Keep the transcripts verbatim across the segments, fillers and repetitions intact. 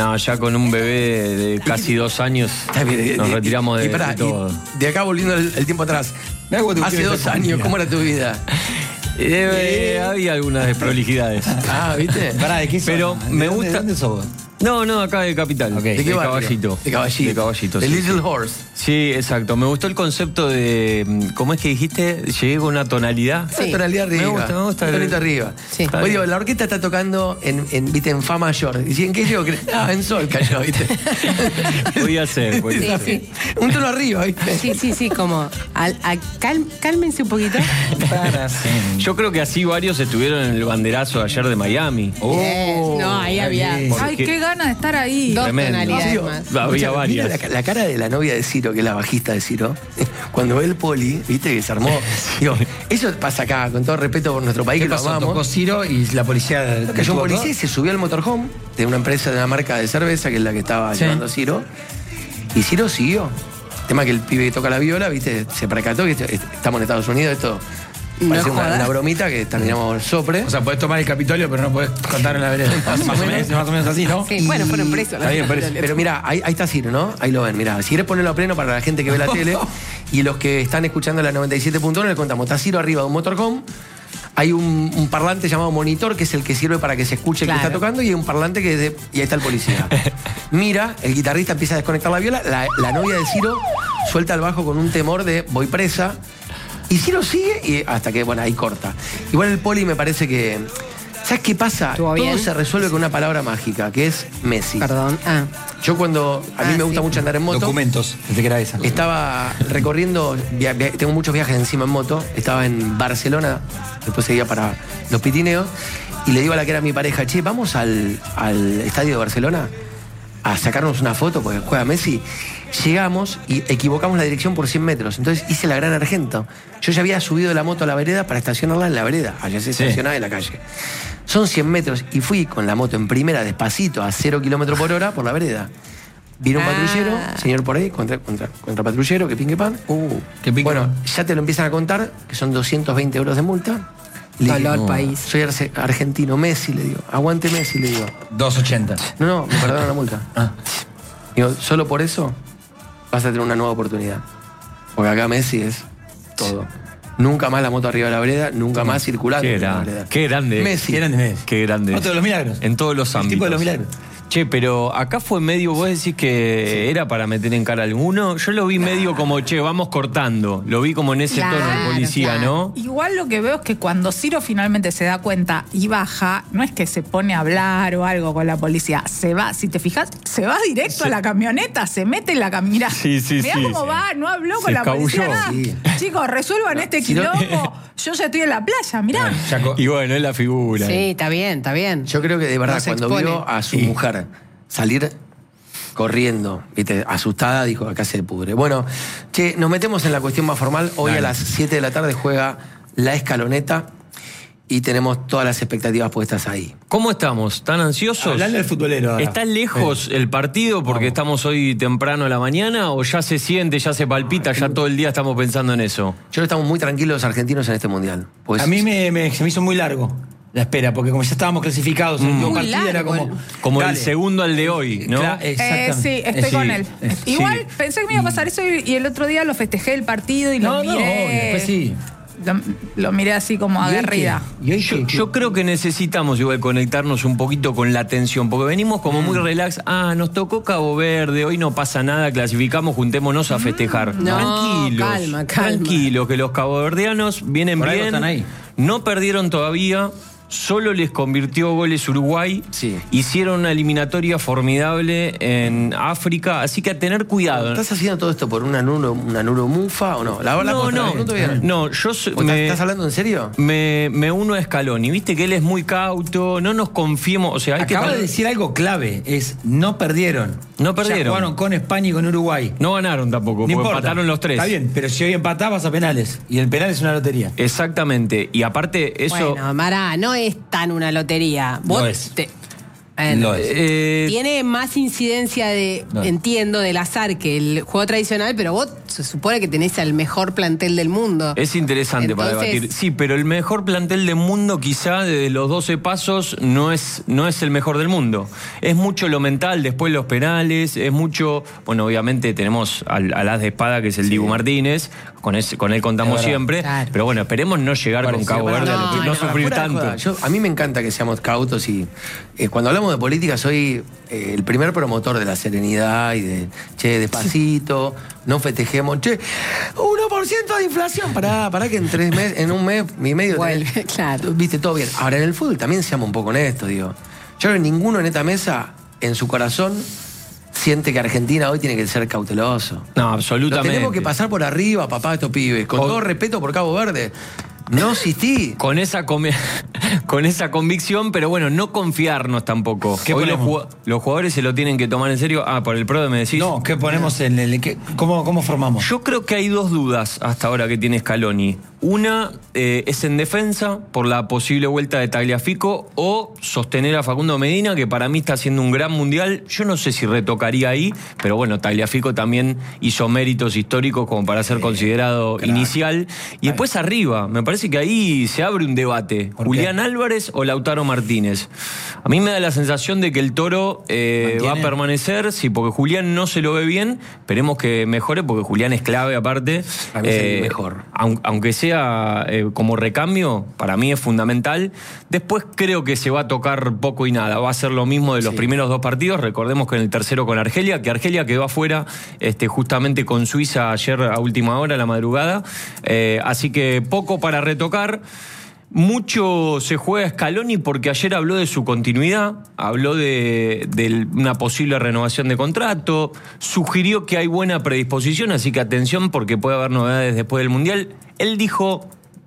No, ya con un bebé de casi dos años nos retiramos de, y pará, de todo. Y de acá volviendo el, el tiempo atrás. Hace dos años, ¿cómo era tu vida? Eh, eh, había algunas desprolijidades. Ah, ¿viste? Pará, ¿de qué zona? Pero me ¿De dónde- gusta. ¿De dónde sos vos? No, no, acá de Capital. Okay. ¿De qué de barrio? Caballito. De Caballito. De Caballito, The sí, Little sí. Horse. Sí, exacto. Me gustó el concepto de. ¿Cómo es que dijiste? Llegué con una tonalidad. Una tonalidad arriba. Me gusta, me gusta. Una tonalidad arriba. Sí. Oye, digo, la orquesta está tocando en, en, ¿viste? En Fa mayor. ¿Y si en qué yo? Ah, en sol cayó, ¿viste? Podía ser. podía Sí, ser. sí. Un tono arriba, ¿viste? Sí, sí, sí, como. Al, a- cal- cálmense un poquito. Para siempre. Yo creo que así varios estuvieron en el banderazo de ayer de Miami. Oh, Yes. No, ahí había bien. Ay, Porque- qué ganas de estar ahí. dos tremendo. tonalidades Ciro, más. Había escucha, varias. mira la, la cara de la novia de Ciro, que es la bajista de Ciro, cuando ve el poli, viste, que se armó. Digo, eso pasa acá, con todo respeto por nuestro país, ¿Qué que lo pasó? amamos. Tocó Ciro y la policía... Cayó un ¿Tocó? policía y se subió al motorhome de una empresa de una marca de cerveza, que es la que estaba Sí. llevando Ciro. Y Ciro siguió. Tema que el pibe que toca la viola, viste, se percató que esto- estamos en Estados Unidos, esto No parece una, jodas. una bromita que terminamos sopre. O sea, podés tomar el Capitolio, pero no podés contar en la vereda. más, o menos, más o menos así, ¿no? Sí, bueno, fueron presos. Está bien, por eso. Pero mira, ahí, ahí está Ciro, ¿no? Ahí lo ven, mira. Si quieres ponerlo a pleno para la gente que ve la tele y los que están escuchando la noventa y siete punto uno, les contamos. Está Ciro arriba de un motorhome. Hay un, un parlante llamado monitor, que es el que sirve para que se escuche el Claro. que está tocando, y hay un parlante que es de, y ahí está el policía. Mira, el guitarrista empieza a desconectar la viola, la, la novia de Ciro suelta el bajo con un temor de voy presa, y Ciro sigue y hasta que, bueno, ahí corta. Igual el poli me parece que... ¿Sabes qué pasa? ¿Estuvo Todo bien? se resuelve con una palabra mágica, que es Messi. Perdón. Ah. Yo cuando... A mí Ah, me gusta sí. mucho andar en moto. Documentos, desde que era esa. Estaba recorriendo, via- via- tengo muchos viajes encima en moto, estaba en Barcelona, después seguía para los Pirineos, y le digo a la que era mi pareja, che, vamos al, al estadio de Barcelona a sacarnos una foto, porque juega Messi. Llegamos y equivocamos la dirección por cien metros, entonces hice la gran Argento. Yo ya había subido la moto a la vereda para estacionarla en la vereda, allá se Sí. estacionaba en la calle. Son cien metros y fui con la moto en primera, despacito, a cero kilómetros por hora por la vereda. Vino un Ah. patrullero, señor por ahí, contra, contra, contra patrullero, que pingue pan. Uh, Que pingue bueno, pan. ya te lo empiezan a contar, que son doscientos veinte euros de multa. Le dije, Dolor no, país. soy arce- argentino, Messi, le digo. Aguante Messi, le digo. doscientos ochenta. No, no, me perdonan la multa. Ah. Digo, solo por eso vas a tener una nueva oportunidad. Porque acá Messi es todo. Nunca más la moto arriba de la vereda, nunca más circulando. Qué en la grande. vereda. Qué grande. Messi. Qué grande Messi. Qué grande. Otro de los milagros. En todos los El ámbitos. tipo de los milagros. Che, pero acá fue medio, vos decís que era para meter en cara a alguno. Yo lo vi medio como, che, vamos cortando. Lo vi como en ese Claro, tono el policía, claro. ¿no? Igual lo que veo es que cuando Ciro finalmente se da cuenta y baja, no es que se pone a hablar o algo con la policía. Se va, si te fijas, se va directo a la camioneta, se mete en la camioneta. Sí, sí, Mirá sí, cómo sí. va, no habló Se con la policía escabulló. nada. Sí. Chicos, resuelvan este si no- quilombo. Yo ya estoy en la playa, mirá. Ya co- Y bueno, es la figura. Sí, está bien, está bien. Yo creo que de verdad, No se cuando expone. vio a su Sí. mujer salir corriendo, ¿viste? Asustada, dijo, acá se pudre. Bueno, che, nos metemos en la cuestión más formal. Hoy Dale. a las siete de la tarde juega La Escaloneta y tenemos todas las expectativas puestas ahí. ¿Cómo estamos? ¿Están ansiosos? Hablando del futbolero ahora. ¿Está lejos el partido porque estamos hoy temprano a la mañana o ya se siente, ya se palpita, ya todo el día estamos pensando en eso? Yo creo que estamos muy tranquilos los argentinos en este mundial. Pues, A mí me, me- se me hizo muy largo la espera, porque como ya estábamos clasificados, el último Muy partido era largo. como... Como Dale. el segundo al de hoy, ¿no? Claro, Eh, exactamente. sí, estoy Eh, con sí, él. eh, Igual sí. pensé que me iba a pasar eso y, y el otro día lo festejé el partido y lo No, no, miré. obvio, después sí. Lo, lo miré así como ¿Y hoy aguerrida. qué? ¿Y hoy Yo, qué? yo creo que necesitamos igual conectarnos un poquito con la tensión, porque venimos como muy relax. Ah, nos tocó Cabo Verde, hoy no pasa nada, clasificamos, juntémonos a festejar. No, tranquilos, calma, calma. tranquilos, que los caboverdianos vienen Por algo bien. están ahí. No perdieron todavía. Solo les convirtió goles Uruguay. Sí. Hicieron una eliminatoria formidable en África, así que a tener cuidado. ¿Estás haciendo todo esto por una nuro, una mufa o no? La, la No, posta, no, la pregunto bien. no, yo soy- ¿Vos me- estás, ¿Estás hablando en serio? Me, me uno a Scaloni, viste que él es muy cauto, no nos confiemos, o sea, hay Acaba que... de decir algo clave, es no perdieron. No perdieron. Ya jugaron con España y con Uruguay. No ganaron tampoco, No porque importa. empataron los tres. Está bien, pero si hoy empatás vas a penales. Y el penal es una lotería. Exactamente, y aparte eso... Bueno, Mará, no es tan una lotería. Vos No es. te- Bueno, Lo es. Eh, tiene más incidencia de, No. entiendo, del azar que el juego tradicional, pero vos se supone que tenés al mejor plantel del mundo. Es interesante para Entonces- debatir. Sí, pero el mejor plantel del mundo quizá de los doce pasos no es, no es el mejor del mundo. Es mucho lo mental, después los penales, es mucho... Bueno, obviamente tenemos al, al as de espada que es el Dibu Martínez, con, ese, con él contamos Es verdad. siempre, Claro. pero bueno, esperemos no llegar con Parecido, Cabo bueno, Verde, a lo no, que- no, no, sufrir Fuera de tanto. joda, yo- a mí me encanta que seamos cautos y eh, cuando hablamos de política soy eh, el primer promotor de la serenidad y de, che, despacito, no festejemos, che, uno por ciento de inflación, pará, pará que en tres meses, en un mes y medio, Vuelve, tenés- claro. viste, todo bien. Ahora, en el fútbol también seamos un poco honestos, digo. Yo creo que ninguno en esta mesa, en su corazón, siente que Argentina hoy tiene que ser cauteloso. No, Lo absolutamente. tenemos que pasar por arriba, papá, estos pibes. Con O- todo respeto por Cabo Verde. No existí. Con esa, comi- con esa convicción, pero bueno, no confiarnos tampoco. ¿Qué Hoy los, ponemos? jug- los jugadores se lo tienen que tomar en serio. Ah, por el pro me decís. No, ¿qué ponemos en el. qué- cómo, ¿Cómo formamos? Yo creo que hay dos dudas hasta ahora que tiene Scaloni. Una eh, es en defensa por la posible vuelta de Tagliafico o sostener a Facundo Medina, que para mí está haciendo un gran mundial. Yo no sé si retocaría ahí, pero bueno, Tagliafico también hizo méritos históricos como para ser considerado inicial. Y después arriba, me parece que ahí se abre un debate. ¿Por qué? Julián Álvarez o Lautaro Martínez. A mí me da la sensación de que el Toro eh, va a ¿Mantiene? permanecer, sí, porque Julián no se lo ve bien. Esperemos que mejore, porque Julián es clave aparte. Para mí es el mejor. aun- Aunque sea eh, como recambio, para mí es fundamental. Después creo que se va a tocar poco y nada. Va a ser lo mismo de los Sí. primeros dos partidos. Recordemos que en el tercero con Argelia, que Argelia quedó afuera este, justamente con Suiza ayer a última hora, a la madrugada. Eh, así que poco para retocar. Mucho se juega Scaloni porque ayer habló de su continuidad, habló de, de una posible renovación de contrato, sugirió que hay buena predisposición, así que atención porque puede haber novedades después del Mundial. Él dijo,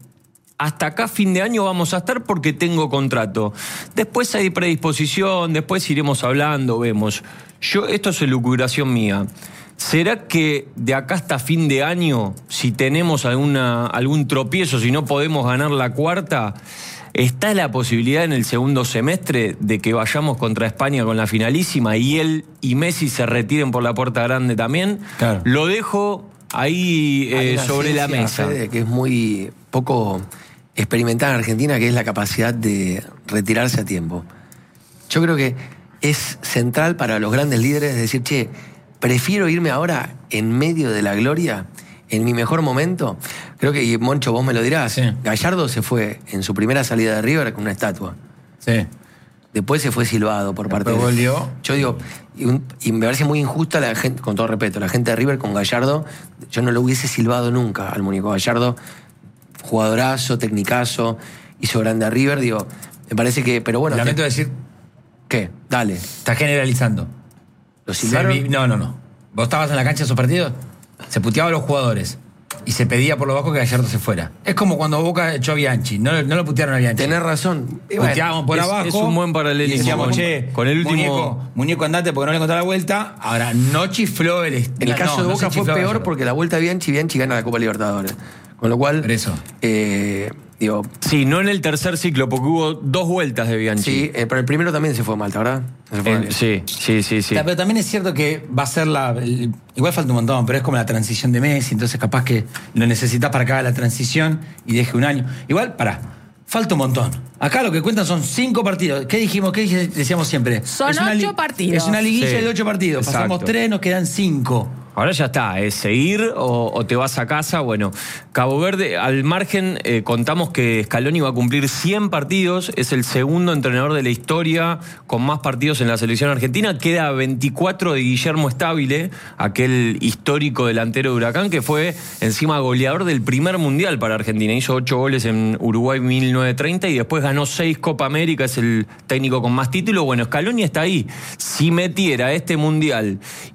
hasta acá fin de año vamos a estar porque tengo contrato. Después hay predisposición, después iremos hablando, vemos. Yo, esto es elucubración mía. ¿Será que de acá hasta fin de año, si tenemos alguna, algún tropiezo, si no podemos ganar la cuarta, está la posibilidad en el segundo semestre de que vayamos contra España con la finalísima y él y Messi se retiren por la puerta grande también? Claro. Lo dejo ahí eh, Hay una sobre la ciencia, mesa. Fede, que es muy poco experimentada en Argentina, que es la capacidad de retirarse a tiempo. Yo creo que es central para los grandes líderes decir, che, prefiero irme ahora en medio de la gloria, en mi mejor momento. Creo que, y Moncho, vos me lo dirás, Sí. Gallardo se fue en su primera salida de River con una estatua. Sí. Después se fue silbado por parte Después de... volvió. Yo digo, y, un- y me parece muy injusta la gente, con todo respeto, la gente de River con Gallardo, yo no lo hubiese silbado nunca al Mónico Gallardo, jugadorazo, tecnicazo, hizo grande a River, digo, me parece que, pero bueno, Lamento te- decir, ¿qué? Dale, está generalizando. ¿lo Se silbaron? vi- no, no, no. ¿Vos estabas en la cancha de esos partidos? Se puteaba a los jugadores y se pedía por lo bajo que Gallardo se fuera. Es como cuando Boca echó a Bianchi. No, no lo putearon a Bianchi. Tenés razón. Y bueno, Puteábamos por es- abajo. es un buen paralelismo y decíamos, con- che, con el último- Muñeco, muñeco andate porque no le encontré la vuelta. Ahora, no chifló el... est- en el no, caso no de Boca se fue chifló peor Gallardo. porque la vuelta de Bianchi, Bianchi gana la Copa Libertadores. Con lo cual, Por eso. eh, digo, Sí, no en el tercer ciclo, porque hubo dos vueltas de Bianchi. sí, eh, pero el primero también se fue Malta, ¿verdad? Se fue Eh, mal. sí, sí, sí, sí. Ta- Pero también es cierto que va a ser la... el- igual falta un montón, pero es como la transición de Messi, entonces capaz que lo necesitas para que haga la transición y deje un año. Igual, pará, falta un montón. Acá lo que cuentan son cinco partidos. ¿Qué dijimos? ¿Qué dije- decíamos siempre? Son Es una ocho li- partidos. Es una liguilla Sí, de ocho partidos. Pasamos exacto. tres, nos quedan cinco. Ahora ya está, es seguir o, o te vas a casa. Bueno, Cabo Verde, al margen, eh, contamos que Scaloni va a cumplir cien partidos, es el segundo entrenador de la historia con más partidos en la selección argentina. Queda veinticuatro de Guillermo Stabile, aquel histórico delantero de Huracán, que fue encima goleador del primer mundial para Argentina. Hizo ocho goles en Uruguay mil novecientos treinta y después ganó seis Copa América, es el técnico con más títulos. Bueno, Scaloni está ahí. Si metiera este mundial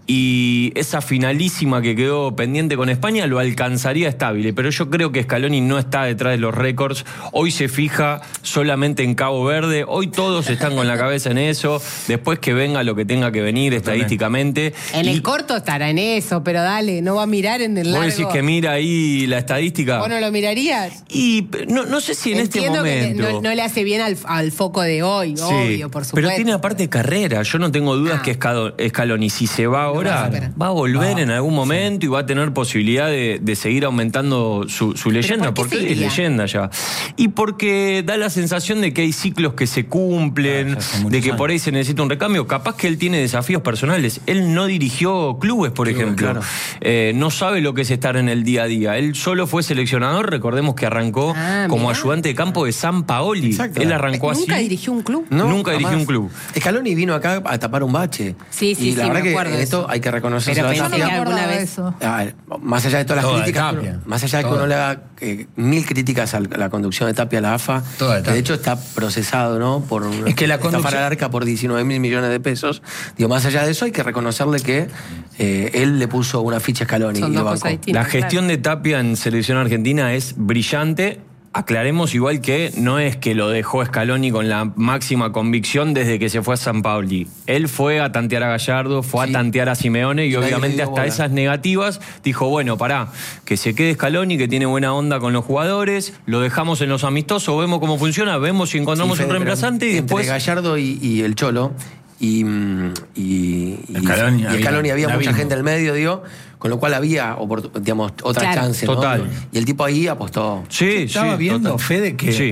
y esa finalísima que quedó pendiente con España lo alcanzaría Stabile, pero yo creo que Scaloni no está detrás de los récords. Hoy se fija solamente en Cabo Verde, hoy todos están con la cabeza en eso, después que venga lo que tenga que venir estadísticamente. En y el corto estará en eso, pero dale, no va a mirar en el largo. vos decís que mira ahí la estadística. ¿Vos no lo mirarías? Y no, no sé si en Entiendo este que momento... le- no, no le hace bien al, al foco de hoy, Sí, obvio, por supuesto. pero tiene aparte carrera. Yo no tengo dudas Ah. que Escado- Scaloni, si se va ahora, vas a esperar. va a volver Va, en algún momento y va a tener posibilidad de, de seguir aumentando su, su leyenda, por qué porque es seguiría? leyenda ya. Y porque da la sensación de que hay ciclos que se cumplen, Ah, ya hace muchos de que años. por ahí se necesita un recambio. Capaz que él tiene desafíos personales. Él no dirigió clubes, por Clubes, ejemplo. claro. Eh, no sabe lo que es estar en el día a día. Él solo fue seleccionador. Recordemos que arrancó Ah, como mirá. ayudante de campo de San Paoli. Exacto. Él arrancó así. ¿Nunca dirigió un club? No, Nunca dirigió jamás. un club. Scaloni vino acá a tapar un bache. Sí, sí, y la sí, verdad me que acuerdo en de esto eso. hay que reconocer Pero a pensé Yo no que me Tapia. alguna acordaba de vez- eso. A ver, más allá de todas las Toda de críticas, Tapia. que uno- más allá de que Toda. uno le haga eh, mil críticas a la conducción de Tapia a la A F A, Toda de que Tapia. de hecho está procesado, ¿no? Por Es que la estafar conducción- al arca por diecinueve mil millones de pesos. Digo, más allá de eso hay que reconocerle que eh, él le puso una ficha a Scaloni Son y dos lo cosas bancó. distintas. La gestión de Tapia en selección argentina es brillante. Aclaremos igual que no es que lo dejó Scaloni con la máxima convicción desde que se fue a San Paoli. Él fue a tantear a Gallardo, fue Sí. a tantear a Simeone y Y nadie le obviamente dio hasta bola. esas negativas dijo, bueno, pará, que se quede Scaloni, que tiene buena onda con los jugadores, lo dejamos en los amistosos, vemos cómo funciona, vemos si encontramos Sí, un Fede, pero reemplazante y entre después... Gallardo y, y el Cholo y, mm, y, y, Scaloni y había- Scaloni había la mucha vimos. gente en el medio, digo, con lo cual había oportu- digamos, otra Claro. chance, ¿no? Total. Y el tipo ahí apostó. Sí, Estaba sí, viendo, total. Fede, que Sí.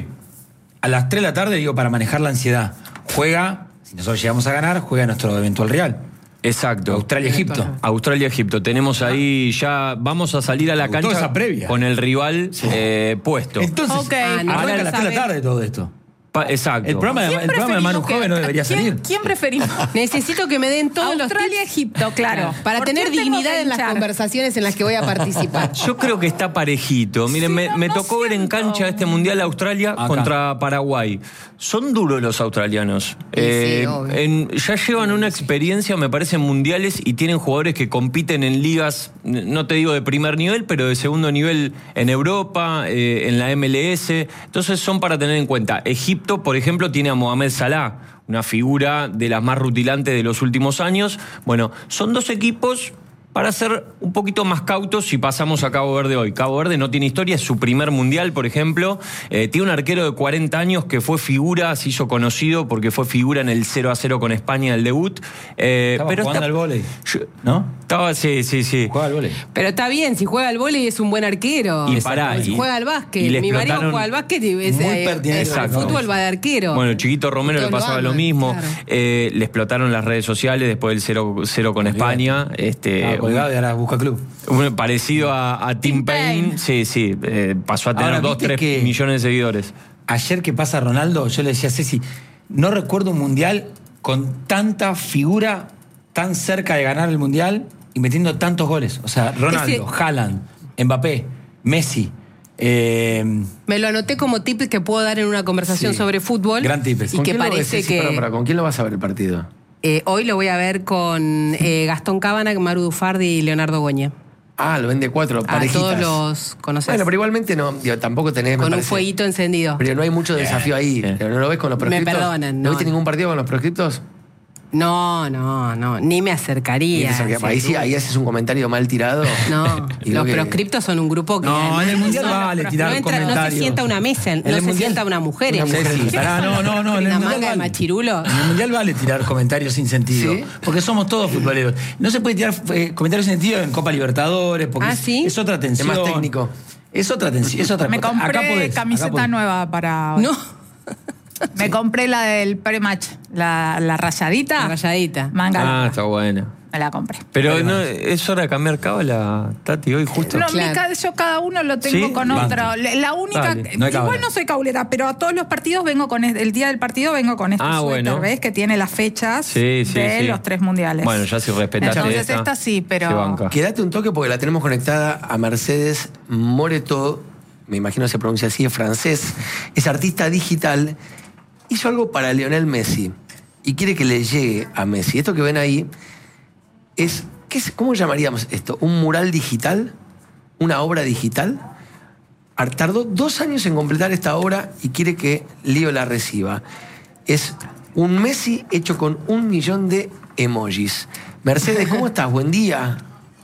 a las tres de la tarde, digo, para manejar la ansiedad, juega, si nosotros llegamos a ganar, juega nuestro eventual Real. Exacto. Australia-Egipto. Australia-Egipto. Tenemos ahí ya, vamos a salir a la Me gustó cancha esa previa. con el rival eh, puesto. Entonces, Ok. Ah, no. arranca a las tres de Sabe. la tarde todo esto. Pa- exacto. El programa de, ¿Quién el programa de Manu preferimos que- Joven no debería ¿quién, salir. ¿Quién preferimos? Necesito que me den todos los Australia, tips. Egipto, claro. Para ¿Por tener quién tengo dignidad que en las hinchar? conversaciones en las que voy a participar. Yo creo que está parejito. Miren, Sí, me, no, me no tocó ver en siento. cancha este Mundial Australia Acá. contra Paraguay. Son duros los australianos. Eh, sí, obvio. en- ya llevan una experiencia, me parece, en mundiales y tienen jugadores que compiten en ligas, n- no te digo de primer nivel, pero de segundo nivel en Europa, eh, en la M L S. Entonces son para tener en cuenta. Egipto, por ejemplo, tiene a Mohamed Salah, una figura de las más rutilantes de los últimos años. Bueno, son dos equipos para ser un poquito más cautos si pasamos a Cabo Verde hoy. Cabo Verde no tiene historia, es su primer mundial, por ejemplo. Eh, tiene un arquero de cuarenta años que fue figura, se hizo conocido porque fue figura en el cero a cero con España, el debut. Eh, Estaba pero jugando está- al vóley, Yo- ¿no? Estaba, sí, sí, sí. Jugaba al vóley. Pero está bien, si juega al vóley es un buen arquero. Y pará, Si y- juega al y básquet. le Mi marido explotaron- juega al básquet y es, Muy eh, pertinente es- lo que al acabas. fútbol va de arquero. Bueno, Chiquito Romero le Todos lo pasaba lo aman, mismo. claro. Eh, le explotaron las redes sociales después del cero, cero con España. Este, Estaba colgado y ahora busca club. un- parecido a, a Tim Tim Payne. Payne. Sí, sí. eh, pasó a tener Ahora, dos, ¿viste tres que- millones de seguidores. Ayer que pasa Ronaldo, yo le decía a Ceci, no recuerdo un mundial con tanta figura tan cerca de ganar el mundial y metiendo tantos goles. O sea, Ronaldo, Ese- Haaland, Mbappé, Messi. eh, Me lo anoté como tip que puedo dar en una conversación Sí. sobre fútbol. Gran tip ese. Y ¿Con que quién lo ves, parece Ceci? que Pará, pará, ¿con quién lo vas a ver el partido? eh, hoy lo voy a ver con eh, Gastón Cábana, Maru Dufardi y Leonardo Goña. Ah, lo vende cuatro, A parejitas. todos los conoces. Bueno, pero igualmente no, digo, tampoco tenés... me con un parece- fueguito encendido. Pero no hay mucho desafío ahí. bien. Pero ¿no lo ves con los Me proscriptos? perdonan, ¿No no, viste no. ningún partido con los proscriptos? No, no, no. Ni me acercaría. Ahí, ese sí, grupo. ahí haces un comentario mal tirado. No, Y lo los que- proscriptos son un grupo que. No, además en el mundial no- vale tirar no entra- No se comentarios. sienta una mesa, En no el se mundial- sienta una mujer. Una en mujer, Ceci, ¿Qué pará, pasa? no, no, no. en el Una mundial manga de vale. machirulo. En el mundial vale tirar comentarios sin sentido. ¿Sí? Porque somos todos futboleros. No se puede tirar eh, comentarios sin sentido en Copa Libertadores. Porque Ah, es, ¿sí? es otra tensión. Es más técnico. Es otra tensión. Es otra Me cosa. Acá compré podés, acá camiseta podés. nueva para hoy. No, Me compré la del pre-match, la, la rayadita. la rayadita. Manga Ah, larga. está buena. Me la compré. Pero no, es hora de cambiar cábala, Tati, hoy justo. No, Claro. mi ca- yo cada uno lo tengo ¿Sí? con Banco. otro. La la única. Dale, no hay igual cabala. no soy caulera, pero a todos los partidos vengo con. este- el día del partido vengo con este Ah, suéter, bueno. ¿ves? Que tiene las fechas Sí, sí, de sí. los tres mundiales. Bueno, ya si respetaste Entonces esta, esta sí, pero- se banca. Quédate un toque porque la tenemos conectada a Mercedes Moreto, me imagino se pronuncia así, es francés, es artista digital, hizo algo para Lionel Messi y quiere que le llegue a Messi. Esto que ven ahí es, ¿qué ¿qué es- ¿cómo llamaríamos esto? ¿Un mural digital? ¿Una obra digital? Ar- Tardó dos años en completar esta obra y quiere que Lío la reciba. Es un Messi hecho con un millón de emojis. Mercedes, ¿cómo estás? Buen día.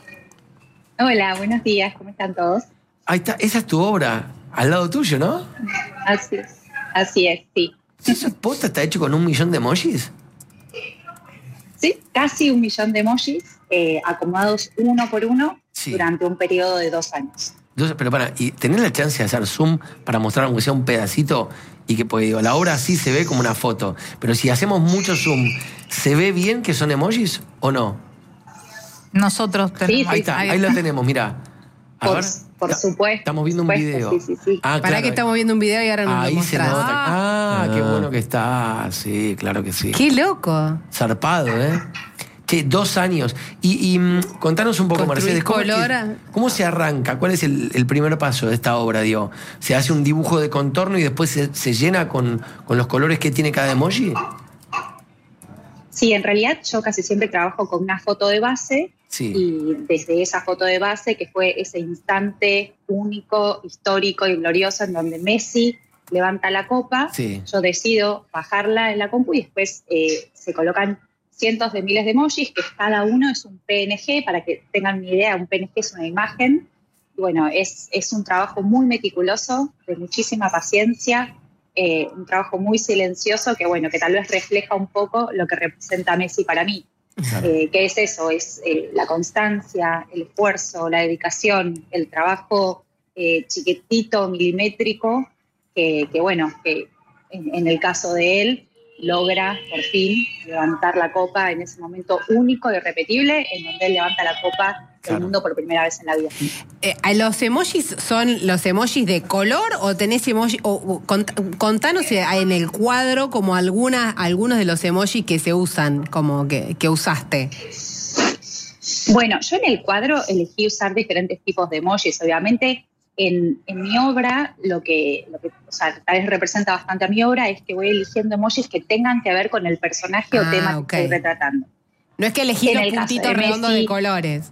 Hola, buenos días, ¿cómo están todos? Ahí está, esa es tu obra, al lado tuyo, ¿no? Así es, así es, sí. ¿Eso es posta? ¿Está hecho con un millón de emojis? Sí, casi un millón de emojis eh, acomodados uno por uno Sí. durante un periodo de dos años. Entonces, pero para, ¿y tenés la chance de hacer zoom para mostrar aunque sea un pedacito? Y que, pues digo, la obra sí se ve como una foto, pero si hacemos mucho zoom, ¿se ve bien que son emojis o no? Nosotros tenemos. Ahí está, ahí lo tenemos, mira. A Por, ver, por ta- supuesto. Estamos viendo un por video. supuesto, Sí, sí, sí. Ah, Para claro. que estamos viendo un video y ahora nos Ahí lo se mostrás. nota. Ah, qué Ah. bueno que está. Sí, claro que sí. Qué loco. Zarpado, ¿eh? Che, dos años. Y, y, mm, contanos un poco, Construir Mercedes, ¿cómo, es que- color a- cómo se arranca? ¿Cuál es el, el primer paso de esta obra, digo? ¿Se hace un dibujo de contorno y después se, se llena con, con los colores que tiene cada emoji? Sí, en realidad yo casi siempre trabajo con una foto de base Sí. y desde esa foto de base, que fue ese instante único, histórico y glorioso en donde Messi levanta la copa, Sí. yo decido bajarla en la compu y después eh, se colocan cientos de miles de emojis, que cada uno es un P N G, para que tengan una idea, un P N G es una imagen. Y bueno, es, es un trabajo muy meticuloso, de muchísima paciencia, eh, un trabajo muy silencioso que, bueno, que tal vez refleja un poco lo que representa Messi para mí. Claro. Eh, ¿Qué es eso? Es eh, la constancia, el esfuerzo, la dedicación, el trabajo eh, chiquitito, milimétrico, que, que bueno, que en, en el caso de él logra por fin levantar la copa en ese momento único y irrepetible, en donde él levanta la copa del Claro. mundo por primera vez en la vida. Eh, ¿Los emojis son los emojis de color o tenés emojis? O, o cont- contanos en el cuadro como algunas, algunos de los emojis que se usan, como que, que usaste. Bueno, yo en el cuadro elegí usar diferentes tipos de emojis. Obviamente, en, en mi obra, lo que, lo que o sea, tal vez representa bastante a mi obra es que voy eligiendo emojis que tengan que ver con el personaje Ah, o tema ok. que estoy retratando. No es que elegís En los el caso puntitos de redondos Messi- de colores.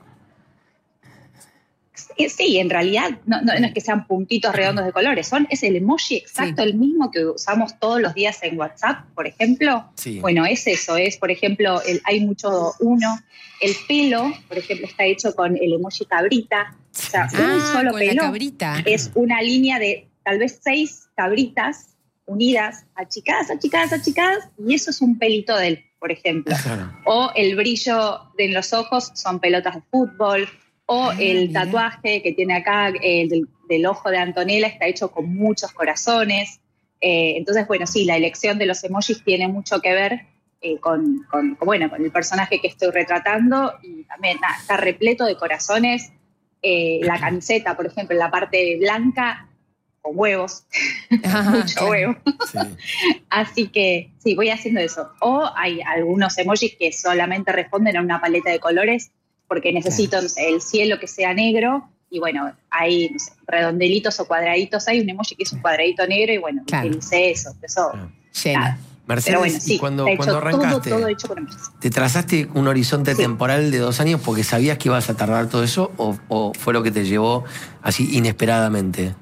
Eh, Sí, en realidad no, no- no es que sean puntitos redondos de colores, son, es el emoji exacto, Sí. el mismo que usamos todos los días en WhatsApp, por ejemplo. Sí. Bueno, es eso, es, por ejemplo, el, hay mucho uno. El pelo, por ejemplo, está hecho con el emoji cabrita. O sea, un Ah, solo con la pelo cabrita. es una línea de tal vez seis cabritas unidas, achicadas, achicadas, achicadas, y eso es un pelito de él, por ejemplo. Claro. O el brillo de los ojos son pelotas de fútbol, o Ah, el mirá. tatuaje que tiene acá eh, del, del ojo de Antonella está hecho con muchos corazones. Eh, entonces, bueno, sí, la elección de los emojis tiene mucho que ver eh, con, con, con, bueno, con el personaje que estoy retratando, y también nada, está repleto de corazones. Eh, la camiseta, por ejemplo, en la parte blanca, con huevos, Ajá, mucho claro. huevo. Sí. Así que sí, voy haciendo eso. O hay algunos emojis que solamente responden a una paleta de colores porque necesito no sé, el cielo que sea negro, y bueno, hay no sé, redondelitos o cuadraditos. Hay un emoji que es un cuadradito negro y bueno, Claro. utilicé eso. eso Claro. Llena. nada. Mercedes, Pero bueno, y sí, cuando, está hecho cuando arrancaste, todo, todo hecho con emojis. ¿te trazaste un horizonte Sí. temporal de dos años porque sabías que ibas a tardar todo eso o, o fue lo que te llevó así inesperadamente?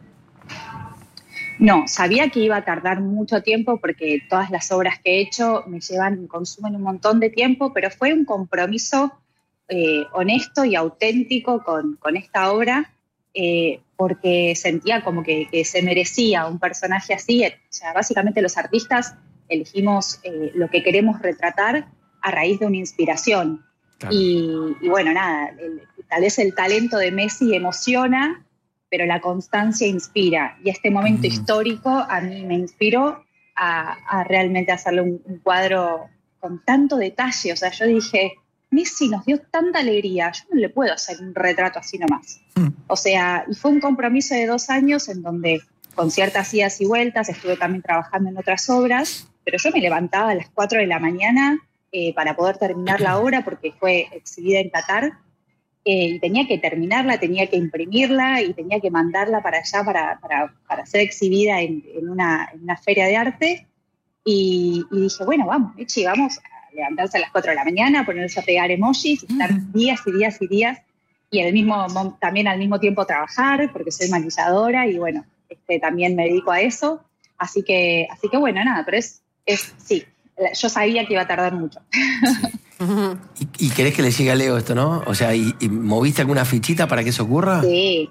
No, sabía que iba a tardar mucho tiempo porque todas las obras que he hecho me llevan, me consumen un montón de tiempo, pero fue un compromiso eh, honesto y auténtico con, con esta obra, eh, porque sentía como que, que se merecía un personaje así. O sea, básicamente los artistas elegimos eh, lo que queremos retratar a raíz de una inspiración. Claro. Y, y bueno, nada, el- tal vez el talento de Messi emociona, pero la constancia inspira. Y este momento Mm. histórico a mí me inspiró a, a realmente hacerle un, un cuadro con tanto detalle. O sea, yo dije, Messi nos dio tanta alegría, yo no le puedo hacer un retrato así nomás. Mm. O sea, y fue un compromiso de dos años en donde con ciertas idas y vueltas estuve también trabajando en otras obras, pero yo me levantaba a las cuatro de la mañana eh, para poder terminar la obra porque fue exhibida en Qatar. Eh, y tenía que terminarla, tenía que imprimirla y tenía que mandarla para allá para, para, para ser exhibida en, en, una, en una feria de arte. Y, y dije, bueno, vamos, Mechi, vamos, levantarse a las cuatro de la mañana, ponerse a pegar emojis, estar mm. días y días y días, y el mismo, también al mismo tiempo trabajar, porque soy maquilladora y bueno, este, también me dedico a eso. Así que, así que bueno, nada, pero es, es sí, yo sabía que iba a tardar mucho. Sí. ¿Y, ¿Y querés que le llegue a Leo esto, no? O sea, ¿y, y moviste alguna fichita para que eso ocurra? Sí.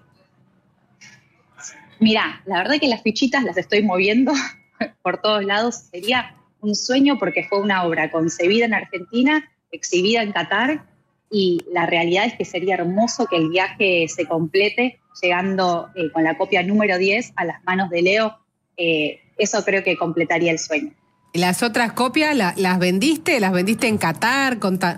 Mirá, la verdad que las fichitas las estoy moviendo por todos lados. Sería un sueño porque fue una obra concebida en Argentina, exhibida en Qatar, y la realidad es que sería hermoso que el viaje se complete llegando eh, con la copia número diez a las manos de Leo. Eh, eso creo que completaría el sueño. ¿Y las otras copias la, las vendiste? ¿Las vendiste en Qatar? Con ta-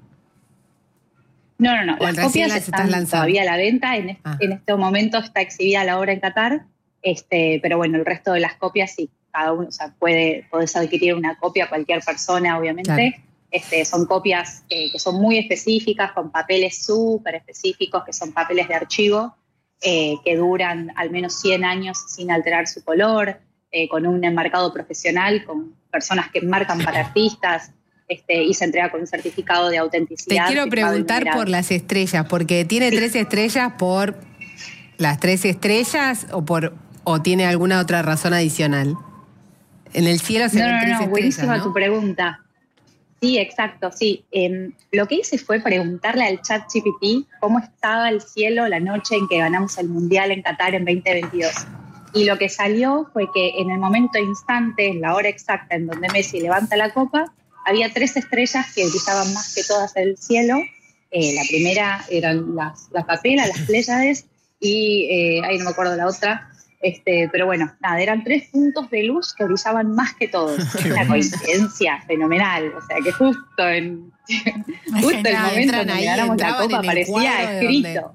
no, no, no. Las copias las están todavía a la venta. En, ah. en este momento está exhibida la obra en Qatar, este, pero bueno, el resto de las copias sí. Cada uno, o sea, puede, podés adquirir una copia, cualquier persona, obviamente. Claro. Este, son copias eh, que son muy específicas, con papeles súper específicos, que son papeles de archivo, eh, que duran al menos cien años sin alterar su color, eh, con un enmarcado profesional, con personas que enmarcan para artistas, este, y se entrega con un certificado de autenticidad. Te quiero preguntar por las estrellas, porque tiene sí. tres estrellas por las tres estrellas o por o tiene alguna otra razón adicional. En el cielo se no, ven no, tres no, estrellas, buenísima ¿no? tu pregunta. Sí, exacto, sí. Eh, lo que hice fue preguntarle al ChatGPT cómo estaba el cielo la noche en que ganamos el Mundial en Qatar en veinte veintidós. Y lo que salió fue que en el momento instante, en la hora exacta en donde Messi levanta la copa, había tres estrellas que brillaban más que todas el cielo. Eh, la primera eran las, las papelas, las Pléyades, y eh, ahí no me acuerdo la otra. Este, pero bueno, nada, eran tres puntos de luz que brillaban más que todos. Una coincidencia fenomenal. O sea, que justo en justo el momento en que ganamos la copa parecía escrito.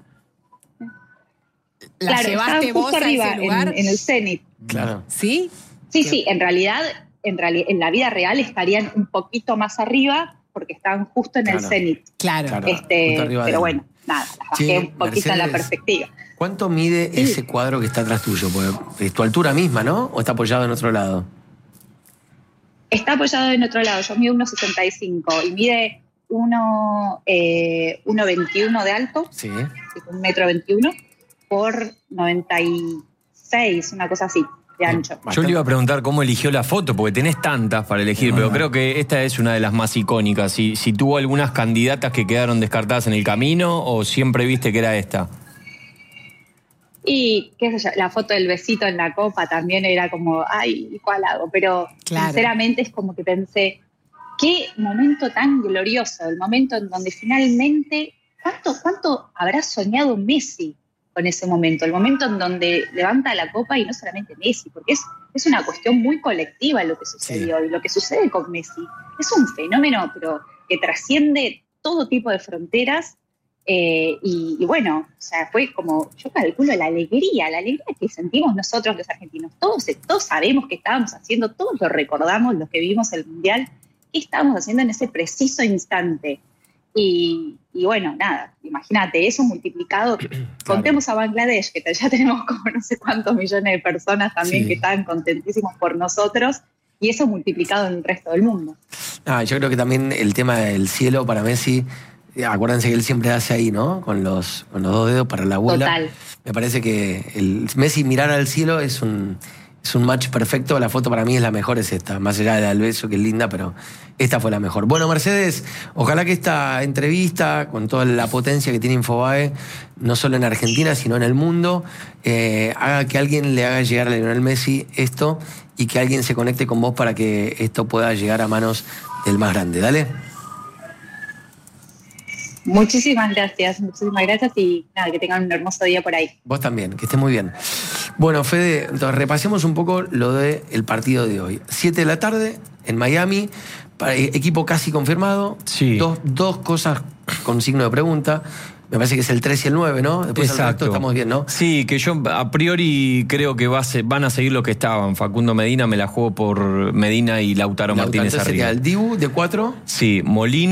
¿La claro, llevaste vos justo a arriba, ese lugar? En, en el cenit. Claro. ¿Sí? Sí, sí, en realidad, en reali- en la vida real estarían un poquito más arriba porque estaban justo en claro. el cenit. Claro. claro este, pero de... bueno, nada, las bajé sí, un poquito Mercedes, en la perspectiva. ¿Cuánto mide sí. ese cuadro que está atrás tuyo? Porque es tu altura misma, ¿no? ¿O está apoyado en otro lado? Está apoyado en otro lado. Yo mido uno sesenta y cinco y mide uno veintiuno de alto, sí. un metro veintiuno, por noventa y seis, una cosa así, de ancho. Yo le iba a preguntar cómo eligió la foto, porque tenés tantas para elegir, pero creo que esta es una de las más icónicas. Si, si tuvo algunas candidatas que quedaron descartadas en el camino, o siempre viste que era esta. Y, qué sé yo, la foto del besito en la copa también era como, ay, ¿cuál hago? Pero claro. sinceramente es como que pensé, qué momento tan glorioso, el momento en donde finalmente, ¿cuánto, cuánto habrá soñado Messi con ese momento? El momento en donde levanta la copa, y no solamente Messi, porque es, es una cuestión muy colectiva lo que sucedió, sí. y lo que sucede con Messi es un fenómeno, pero que trasciende todo tipo de fronteras. Eh, y, y bueno, o sea, fue como, yo calculo la alegría, la alegría que sentimos nosotros los argentinos. Todos, todos sabemos qué estábamos haciendo, todos lo recordamos, los que vivimos el Mundial, qué estábamos haciendo en ese preciso instante. Y, y bueno, nada, imagínate, eso multiplicado. Claro. Contemos a Bangladesh, que ya tenemos como no sé cuántos millones de personas también sí. que están contentísimos por nosotros, y eso multiplicado en el resto del mundo. Ah, yo creo que también el tema del cielo para Messi, acuérdense que él siempre hace ahí, ¿no? Con los, con los dos dedos para la abuela. Total. Me parece que el Messi mirar al cielo es un, es un match perfecto. La foto para mí es la mejor, es esta. Más allá del beso, que es linda, pero esta fue la mejor. Bueno, Mercedes, ojalá que esta entrevista, con toda la potencia que tiene Infobae, no solo en Argentina, sino en el mundo, eh, haga que alguien le haga llegar a Lionel Messi esto, y que alguien se conecte con vos para que esto pueda llegar a manos del más grande. Dale. Muchísimas gracias, muchísimas gracias, y nada, que tengan un hermoso día por ahí. Vos también, que estés muy bien. Bueno, Fede, entonces repasemos un poco lo del partido de hoy. Siete de la tarde en Miami, equipo casi confirmado. Sí. Dos, dos cosas con signo de pregunta. Me parece que es el tres y el nueve, ¿no? Después Exacto. Del resto estamos bien, ¿no? Sí, que yo a priori creo que va a ser, van a seguir lo que estaban. Facundo Medina, me la juego por Medina y Lautaro, Lautaro Martínez entonces arriba. Sería el Dibu de cuatro. Sí, Molina,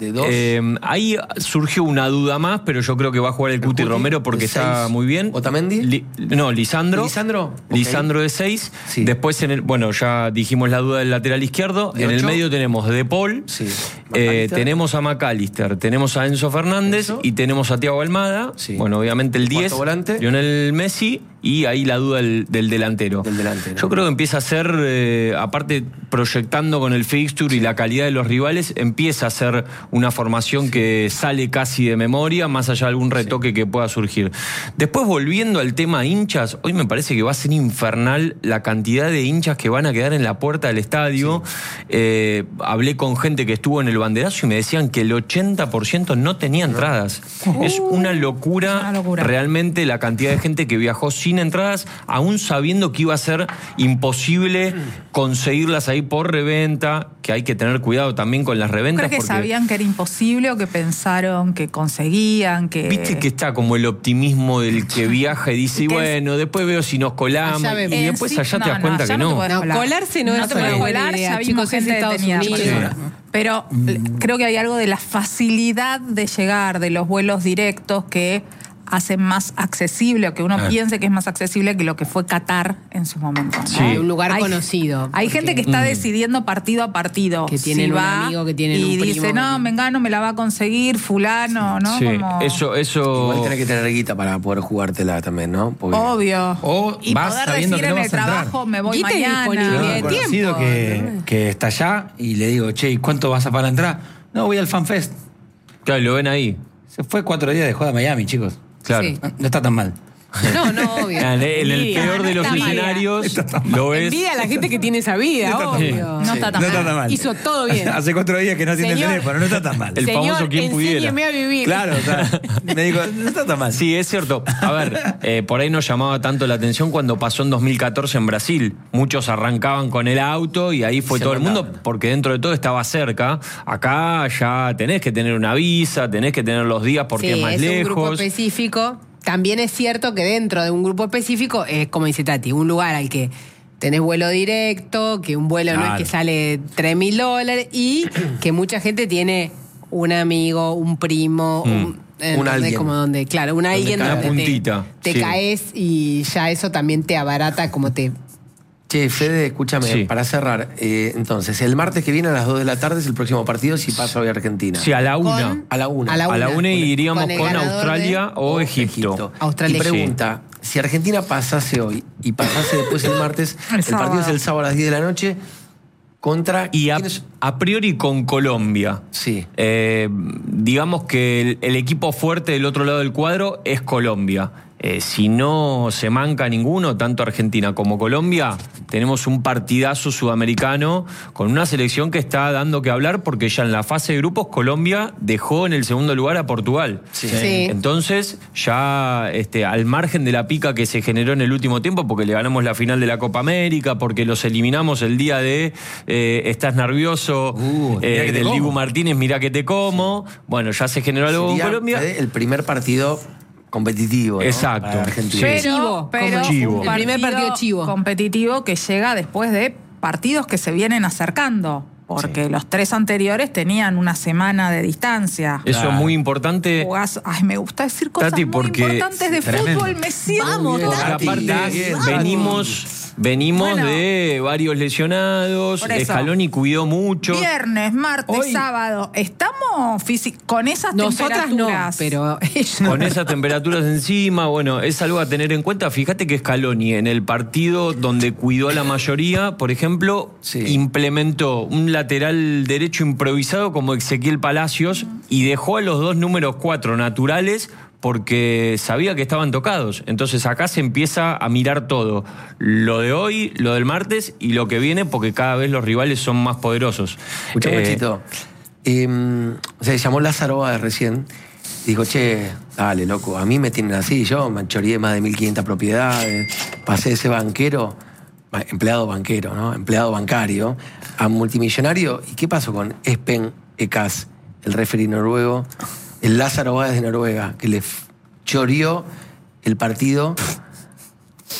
de dos. Eh, ahí surgió una duda más, pero yo creo que va a jugar el, el Cuti, Cuti Romero porque está seis. muy bien. ¿Otamendi? Li, no, Lisandro. ¿Lisandro? Okay. Lisandro de seis. Sí. Después, en el, bueno, ya dijimos la duda del lateral izquierdo. ¿De en ocho? el medio tenemos De Paul. Sí. Eh, tenemos a McAllister, tenemos a Enzo Fernández Enzo. y tenemos a Thiago Almada. Sí. Bueno, obviamente el diez. Volante. Lionel Messi. Y ahí la duda del, del delantero. Del delantero. Yo creo que empieza a ser, eh, aparte proyectando con el fixture sí. y la calidad de los rivales, empieza a ser una formación sí. que sale casi de memoria, más allá de algún retoque sí. que pueda surgir. Después, volviendo al tema hinchas, hoy me parece que va a ser infernal la cantidad de hinchas que van a quedar en la puerta del estadio. Sí. Eh, hablé con gente que estuvo en el banderazo y me decían que el ochenta por ciento no tenía entradas. Uh, es una locura, una locura realmente la cantidad de gente que viajó sin entradas, aún sabiendo que iba a ser imposible conseguirlas ahí por reventa, que hay que tener cuidado también con las reventas. ¿Creo que porque sabían que era imposible o que pensaron que conseguían? Que... Viste que está como el optimismo del que viaja y dice, y bueno, después veo si nos colamos. Allá Y después sí, allá no, te das no, cuenta allá que no. no. Te No, colar. colarse no, no es te una puedes buena colar, idea. ya vimos Chicos, es gente Estados detenida por Unidos. eso. Pero mm. creo que hay algo de la facilidad de llegar, de los vuelos directos que hacen más accesible, o que uno Ah. piense que es más accesible que lo que fue Qatar en su momento, ¿no? Sí. Un lugar Hay- conocido. Hay porque- gente que está decidiendo partido a partido. Que tienen si un va amigo, que tienen y un dice, primo. no, Mengano me la va a conseguir, fulano, ¿no? Sí, Como- eso, eso. Igual tenés que tener guita para poder jugártela también, ¿no? Porque Obvio. O y vas poder sabiendo decir que no en el vas a entrar. trabajo, me voy Guita y mañana. disponibilidad Tengo de un conocido tiempo. que, que está allá y le digo, che, ¿y cuánto vas a pagar la entrada? No, voy al FanFest. Claro, lo ven ahí. Se fue cuatro días de joda a Miami, chicos. Claro. Sí. No está tan mal. No, no, obvio. En el, el Envidia. peor de los está mal. escenarios lo ves. Envidia a la gente que tiene esa vida, No está tan obvio. No Sí, está tan no mal. está tan mal. Hizo todo bien. Hace cuatro días que no atiende el Señor- teléfono, no está tan mal. El Señor, famoso quien pudiera. enséñeme a vivir. Claro, o sea, me digo, no está tan mal. Sí, es cierto. A ver, eh, por ahí nos llamaba tanto la atención cuando pasó en dos mil catorce en Brasil. Muchos arrancaban con el auto y ahí fue Se todo el mundo mandaban. porque dentro de todo estaba cerca. Acá ya tenés que tener una visa, tenés que tener los días porque Sí, es más es un grupo lejos. específico. También es cierto que dentro de un grupo específico es, como dice Tati, un lugar al que tenés vuelo directo, que un vuelo no Claro. es que sale tres mil dólares y que mucha gente tiene un amigo, un primo, Mm. un, Un ¿entendés? alguien. Como donde, claro, un alguien cae donde la te- puntita, te, sí. caes y ya eso también te abarata como te... Che, Fede, escúchame, Sí. para cerrar. eh, entonces, el martes que viene a las dos de la tarde es el próximo partido si pasa hoy a Argentina. Sí, a la una. Con- A la una. A la A la una y iríamos Con el con, ganador Australia de- o Egipto. Australia. Y pregunta, si Argentina pasase hoy y pasase después el martes, El el, partido sábado. es el sábado a las diez de la noche contra... Y a, ¿quiénes? a priori con Colombia. Sí. Eh, digamos que el, el equipo fuerte del otro lado del cuadro es Colombia. Eh, si no se manca ninguno, tanto Argentina como Colombia, tenemos un partidazo sudamericano con una selección que está dando que hablar porque ya en la fase de grupos Colombia dejó en el segundo lugar a Portugal. Sí. Sí. Entonces, ya este, al margen de la pica que se generó en el último tiempo, porque le ganamos la final de la Copa América, porque los eliminamos el día de eh, estás nervioso, Uh, mirá eh, que te del como. Dibu Martínez, mirá que te como. Bueno, ya se generó algo con Sería, Colombia. Fede, el primer partido competitivo, ¿no? Exacto. Para Argentina. Sí. Chivo, Pero, pero como chivo. un el primer partido chivo. competitivo que llega después de partidos que se vienen acercando. Porque los tres anteriores tenían una semana de distancia. Eso Claro. es muy importante. Jugás- Ay, me gusta decir cosas Tati, muy porque- importantes de Tremendo. fútbol. Me siento. Vamos, Porque Tati, aparte bien, venimos, venimos Bueno. de varios lesionados. Por eso. Scaloni cuidó mucho. Viernes, martes, Hoy- sábado. Estamos físi- con esas Nosotras no, temperaturas. pero ellos... Con esas temperaturas encima, bueno, es algo a tener en cuenta. Fíjate que Scaloni en el partido donde cuidó a la mayoría, por ejemplo, Sí. implementó un lateral derecho improvisado como Ezequiel Palacios y dejó a los dos números cuatro naturales porque sabía que estaban tocados. Entonces acá se empieza a mirar todo. Lo de hoy, lo del martes y lo que viene porque cada vez los rivales son más poderosos. Escuchame, Eh, Chito. Eh, o sea, llamó Lázaro Báez recién. Dijo, che, dale, loco, a mí me tienen así. Yo me choreé más de mil quinientas propiedades. Pasé de ese banquero, ba- empleado banquero, ¿no? Empleado bancario, a multimillonario. ¿Y qué pasó con Espen Ekas, el referee noruego? El Lázaro Báez de Noruega, que le f- choreó el partido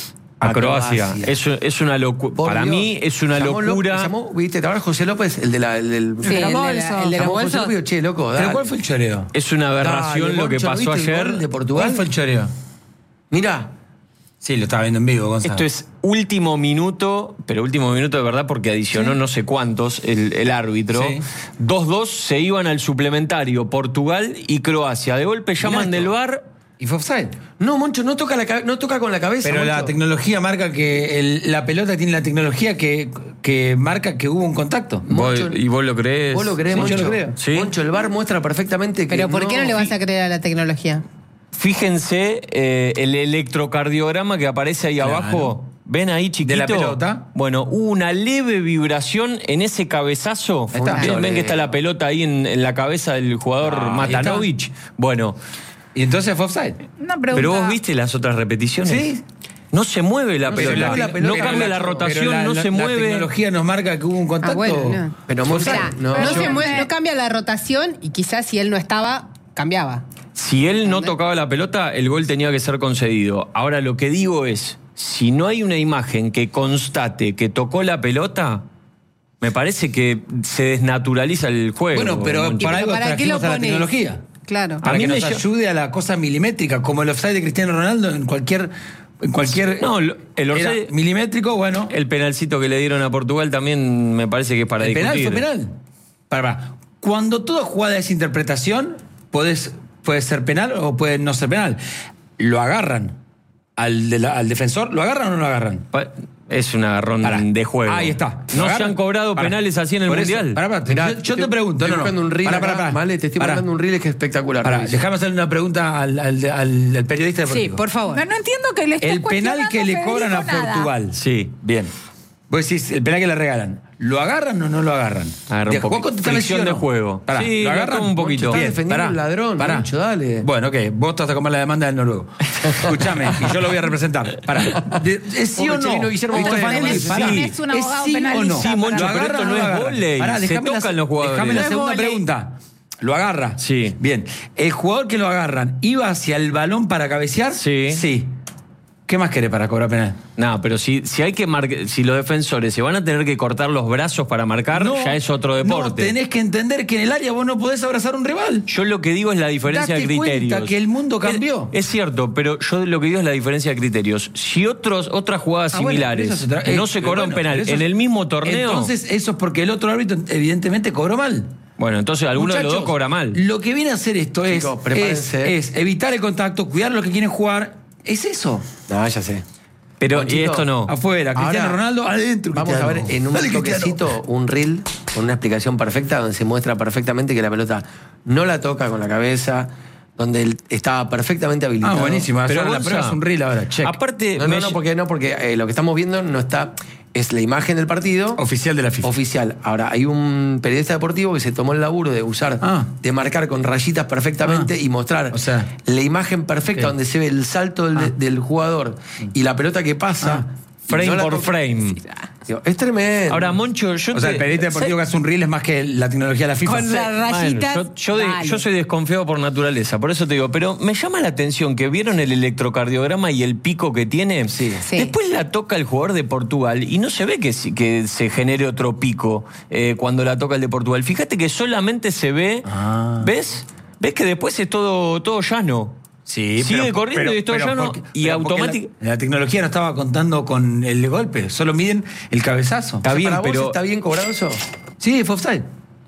A, A Croacia. Croacia. Es, es una locura. Por Para Dios. mí es una Llamó lo- locura. llamó, ¿viste? ¿Te acuerdas José López? El de la, el del... Sí, el de la- bolsos. el de los Llamó José bolsos. López y dijo, che, loco, dale. ¿Pero cuál fue el choreo? Es una aberración Dale, lo que Moncho, pasó ¿viste el ayer. gol de Portugal? ¿Cuál fue el choreo? Mirá, Sí, lo estaba viendo en vivo, Gonzalo. Esto es último minuto, pero último minuto de verdad porque adicionó no sé cuántos el, el árbitro. Sí. dos dos se iban al suplementario Portugal y Croacia. De golpe llaman Mirá del esto. bar. ¿Y fue offside? no, Moncho, no toca, la, ca- no toca con la cabeza, Pero la Moncho. tecnología marca que el- la pelota tiene la tecnología que, que marca que hubo un contacto. Moncho, ¿Y vos lo crees? ¿Vos lo creés, Sí, Moncho? yo lo creo. Sí. Moncho, el bar muestra perfectamente que Pero ¿por qué no le vas a creer a la tecnología? Fíjense eh, el electrocardiograma que aparece ahí Claro. abajo. ¿Ven ahí, chiquito? ¿De la pelota? Bueno, hubo una leve vibración en ese cabezazo. Ahí está. ¿Ven, ven que está la pelota ahí en, en la cabeza del jugador Ah, ahí está. Matanovic? Bueno, Y entonces fue offside. Una pregunta. ¿pero vos viste las otras repeticiones? Sí. No se mueve la No se pelota. mueve la pelota, no cambia la Nacho. rotación, Pero la- no la- se La mueve. tecnología nos marca que hubo un contacto. Ah, bueno, no. Pero Moncho, Espera, no, no, yo- se mueve, no cambia la rotación y quizás si él no estaba, cambiaba. Si él no tocaba la pelota, el gol tenía que ser concedido. Ahora lo que digo es, si no hay una imagen que constate que tocó la pelota, me parece que se desnaturaliza el juego. Bueno, pero Moncho. para algo ¿para qué lo trajimos a la pones? tecnología. Claro. Para A mí que me nos ll- ayude a la cosa milimétrica, como el offside de Cristiano Ronaldo en cualquier... En cualquier No, lo- el era offside- milimétrico, bueno. El penalcito que le dieron a Portugal también me parece que es para el penal discutir. fue penal. Para, para. Cuando toda jugada es interpretación, podés, puede ser penal o puede no ser penal. Lo agarran al, de la- al defensor, ¿lo agarran o no lo agarran? Pa- Es un agarrón Pará. de juego. Ahí está. No ¿Lo se agarran? han cobrado Pará. penales así en el Por eso, Mundial. pará, pará, Mirá, yo, yo te pregunto, estoy no, no. buscando un reel Pará, acá, pará, pará. Vale, te estoy Pará. mandando un reel que es espectacular. Pará, Mauricio. déjame hacerle una pregunta al, al- al- al periodista deportivo. Sí, por favor. No, no entiendo que le estés El penal que le cuestionando cobran a Federico nada. Portugal. Sí. Bien. Vos decís, el penal que le regalan, ¿lo agarran o no lo agarran? Agarra un De- poco- vos contestame fricción sí o de no. juego. Pará, Sí, ¿lo lo agarran tomo un poquito. Moncho, está Bien, defendiendo pará. al ladrón, Pará. Moncho, dale. Bueno, ok, vos te vas a comer la demanda del noruego. Escúchame, y yo lo voy a representar. Pará. De- ¿Es sí o Pobre no? chileno Guillermo Esto es Moreno. fácil. Pará. Tenés un abogado ¿Es sí o penalista no? Sí, Moncho, ¿Lo pero agarran esto o no es agarran? vóley. Pará, Se déjame la- tocan los jugadores. Déjame la No es segunda vóley. pregunta. ¿Lo agarra? Sí. Bien. ¿El jugador que lo agarran iba hacia el balón para cabecear? Sí. Sí. ¿Qué más querés para cobrar penal? No, pero si, si hay que mar- si los defensores se van a tener que cortar los brazos para marcar, ya es otro deporte. No, tenés que entender que en el área vos no podés abrazar a un rival. Yo lo que digo es la diferencia Date de criterios. cuenta que el mundo cambió. Es, es cierto, pero yo lo que digo es la diferencia de criterios. Si otros otras jugadas Ah, bueno, similares eso es otra- que no eh, se cobró bueno, un penal pero eso en es- el mismo torneo, Entonces, eso es porque el otro árbitro evidentemente cobró mal. bueno, entonces alguno de los dos Muchachos, cobra mal. Lo que viene a hacer esto es, Chicos, es, prepárense. es evitar el contacto, cuidar lo que quieren jugar. Es eso. No, ya sé. Pero y Monchito, esto no. Afuera, Cristiano Ahora, Ronaldo, adentro. Vamos a Cristiano. ver en un Dale, Cristiano. toquecito un reel con una explicación perfecta donde se muestra perfectamente que la pelota no la toca con la cabeza, donde él estaba perfectamente Ah, habilitado. buenísimo. Pero Pero la Gonza, prueba es un reel ahora. Check. Aparte, No, no, me- no, porque no, porque eh, lo que estamos viendo no está. Es la imagen del partido. Oficial de la FIFA. Oficial. Ahora, hay un periodista deportivo que se tomó el laburo de usar, Ah. de marcar con rayitas perfectamente Ah. y mostrar O sea. la imagen perfecta Ok. donde se ve el salto del, Ah. del jugador y la pelota que pasa. Ah. y frame no la por toca. frame. Digo, es tremendo. Ahora, Moncho, yo O sea, te- el periodista deportivo que hace un reel es más que la tecnología de la FIFA. Con la Bueno, rayitas. yo, yo de- dale. yo soy desconfiado por naturaleza, por eso te digo, pero me llama la atención que vieron el electrocardiograma y el pico que tiene. Sí. Sí. Después la toca el jugador de Portugal y no se ve que, si- que se genere otro pico eh, cuando la toca el de Portugal. Fíjate que solamente se ve, Ah. ¿ves? ¿Ves que después es todo, todo llano? Sí, Sigue pero- corriendo pero- y es todo pero llano porque- y pero porque automático. La, la tecnología no estaba contando con el golpe, solo miden el cabezazo. Está O sea, bien, ¿para vos pero- está bien cobrado eso? Sí, fue offside.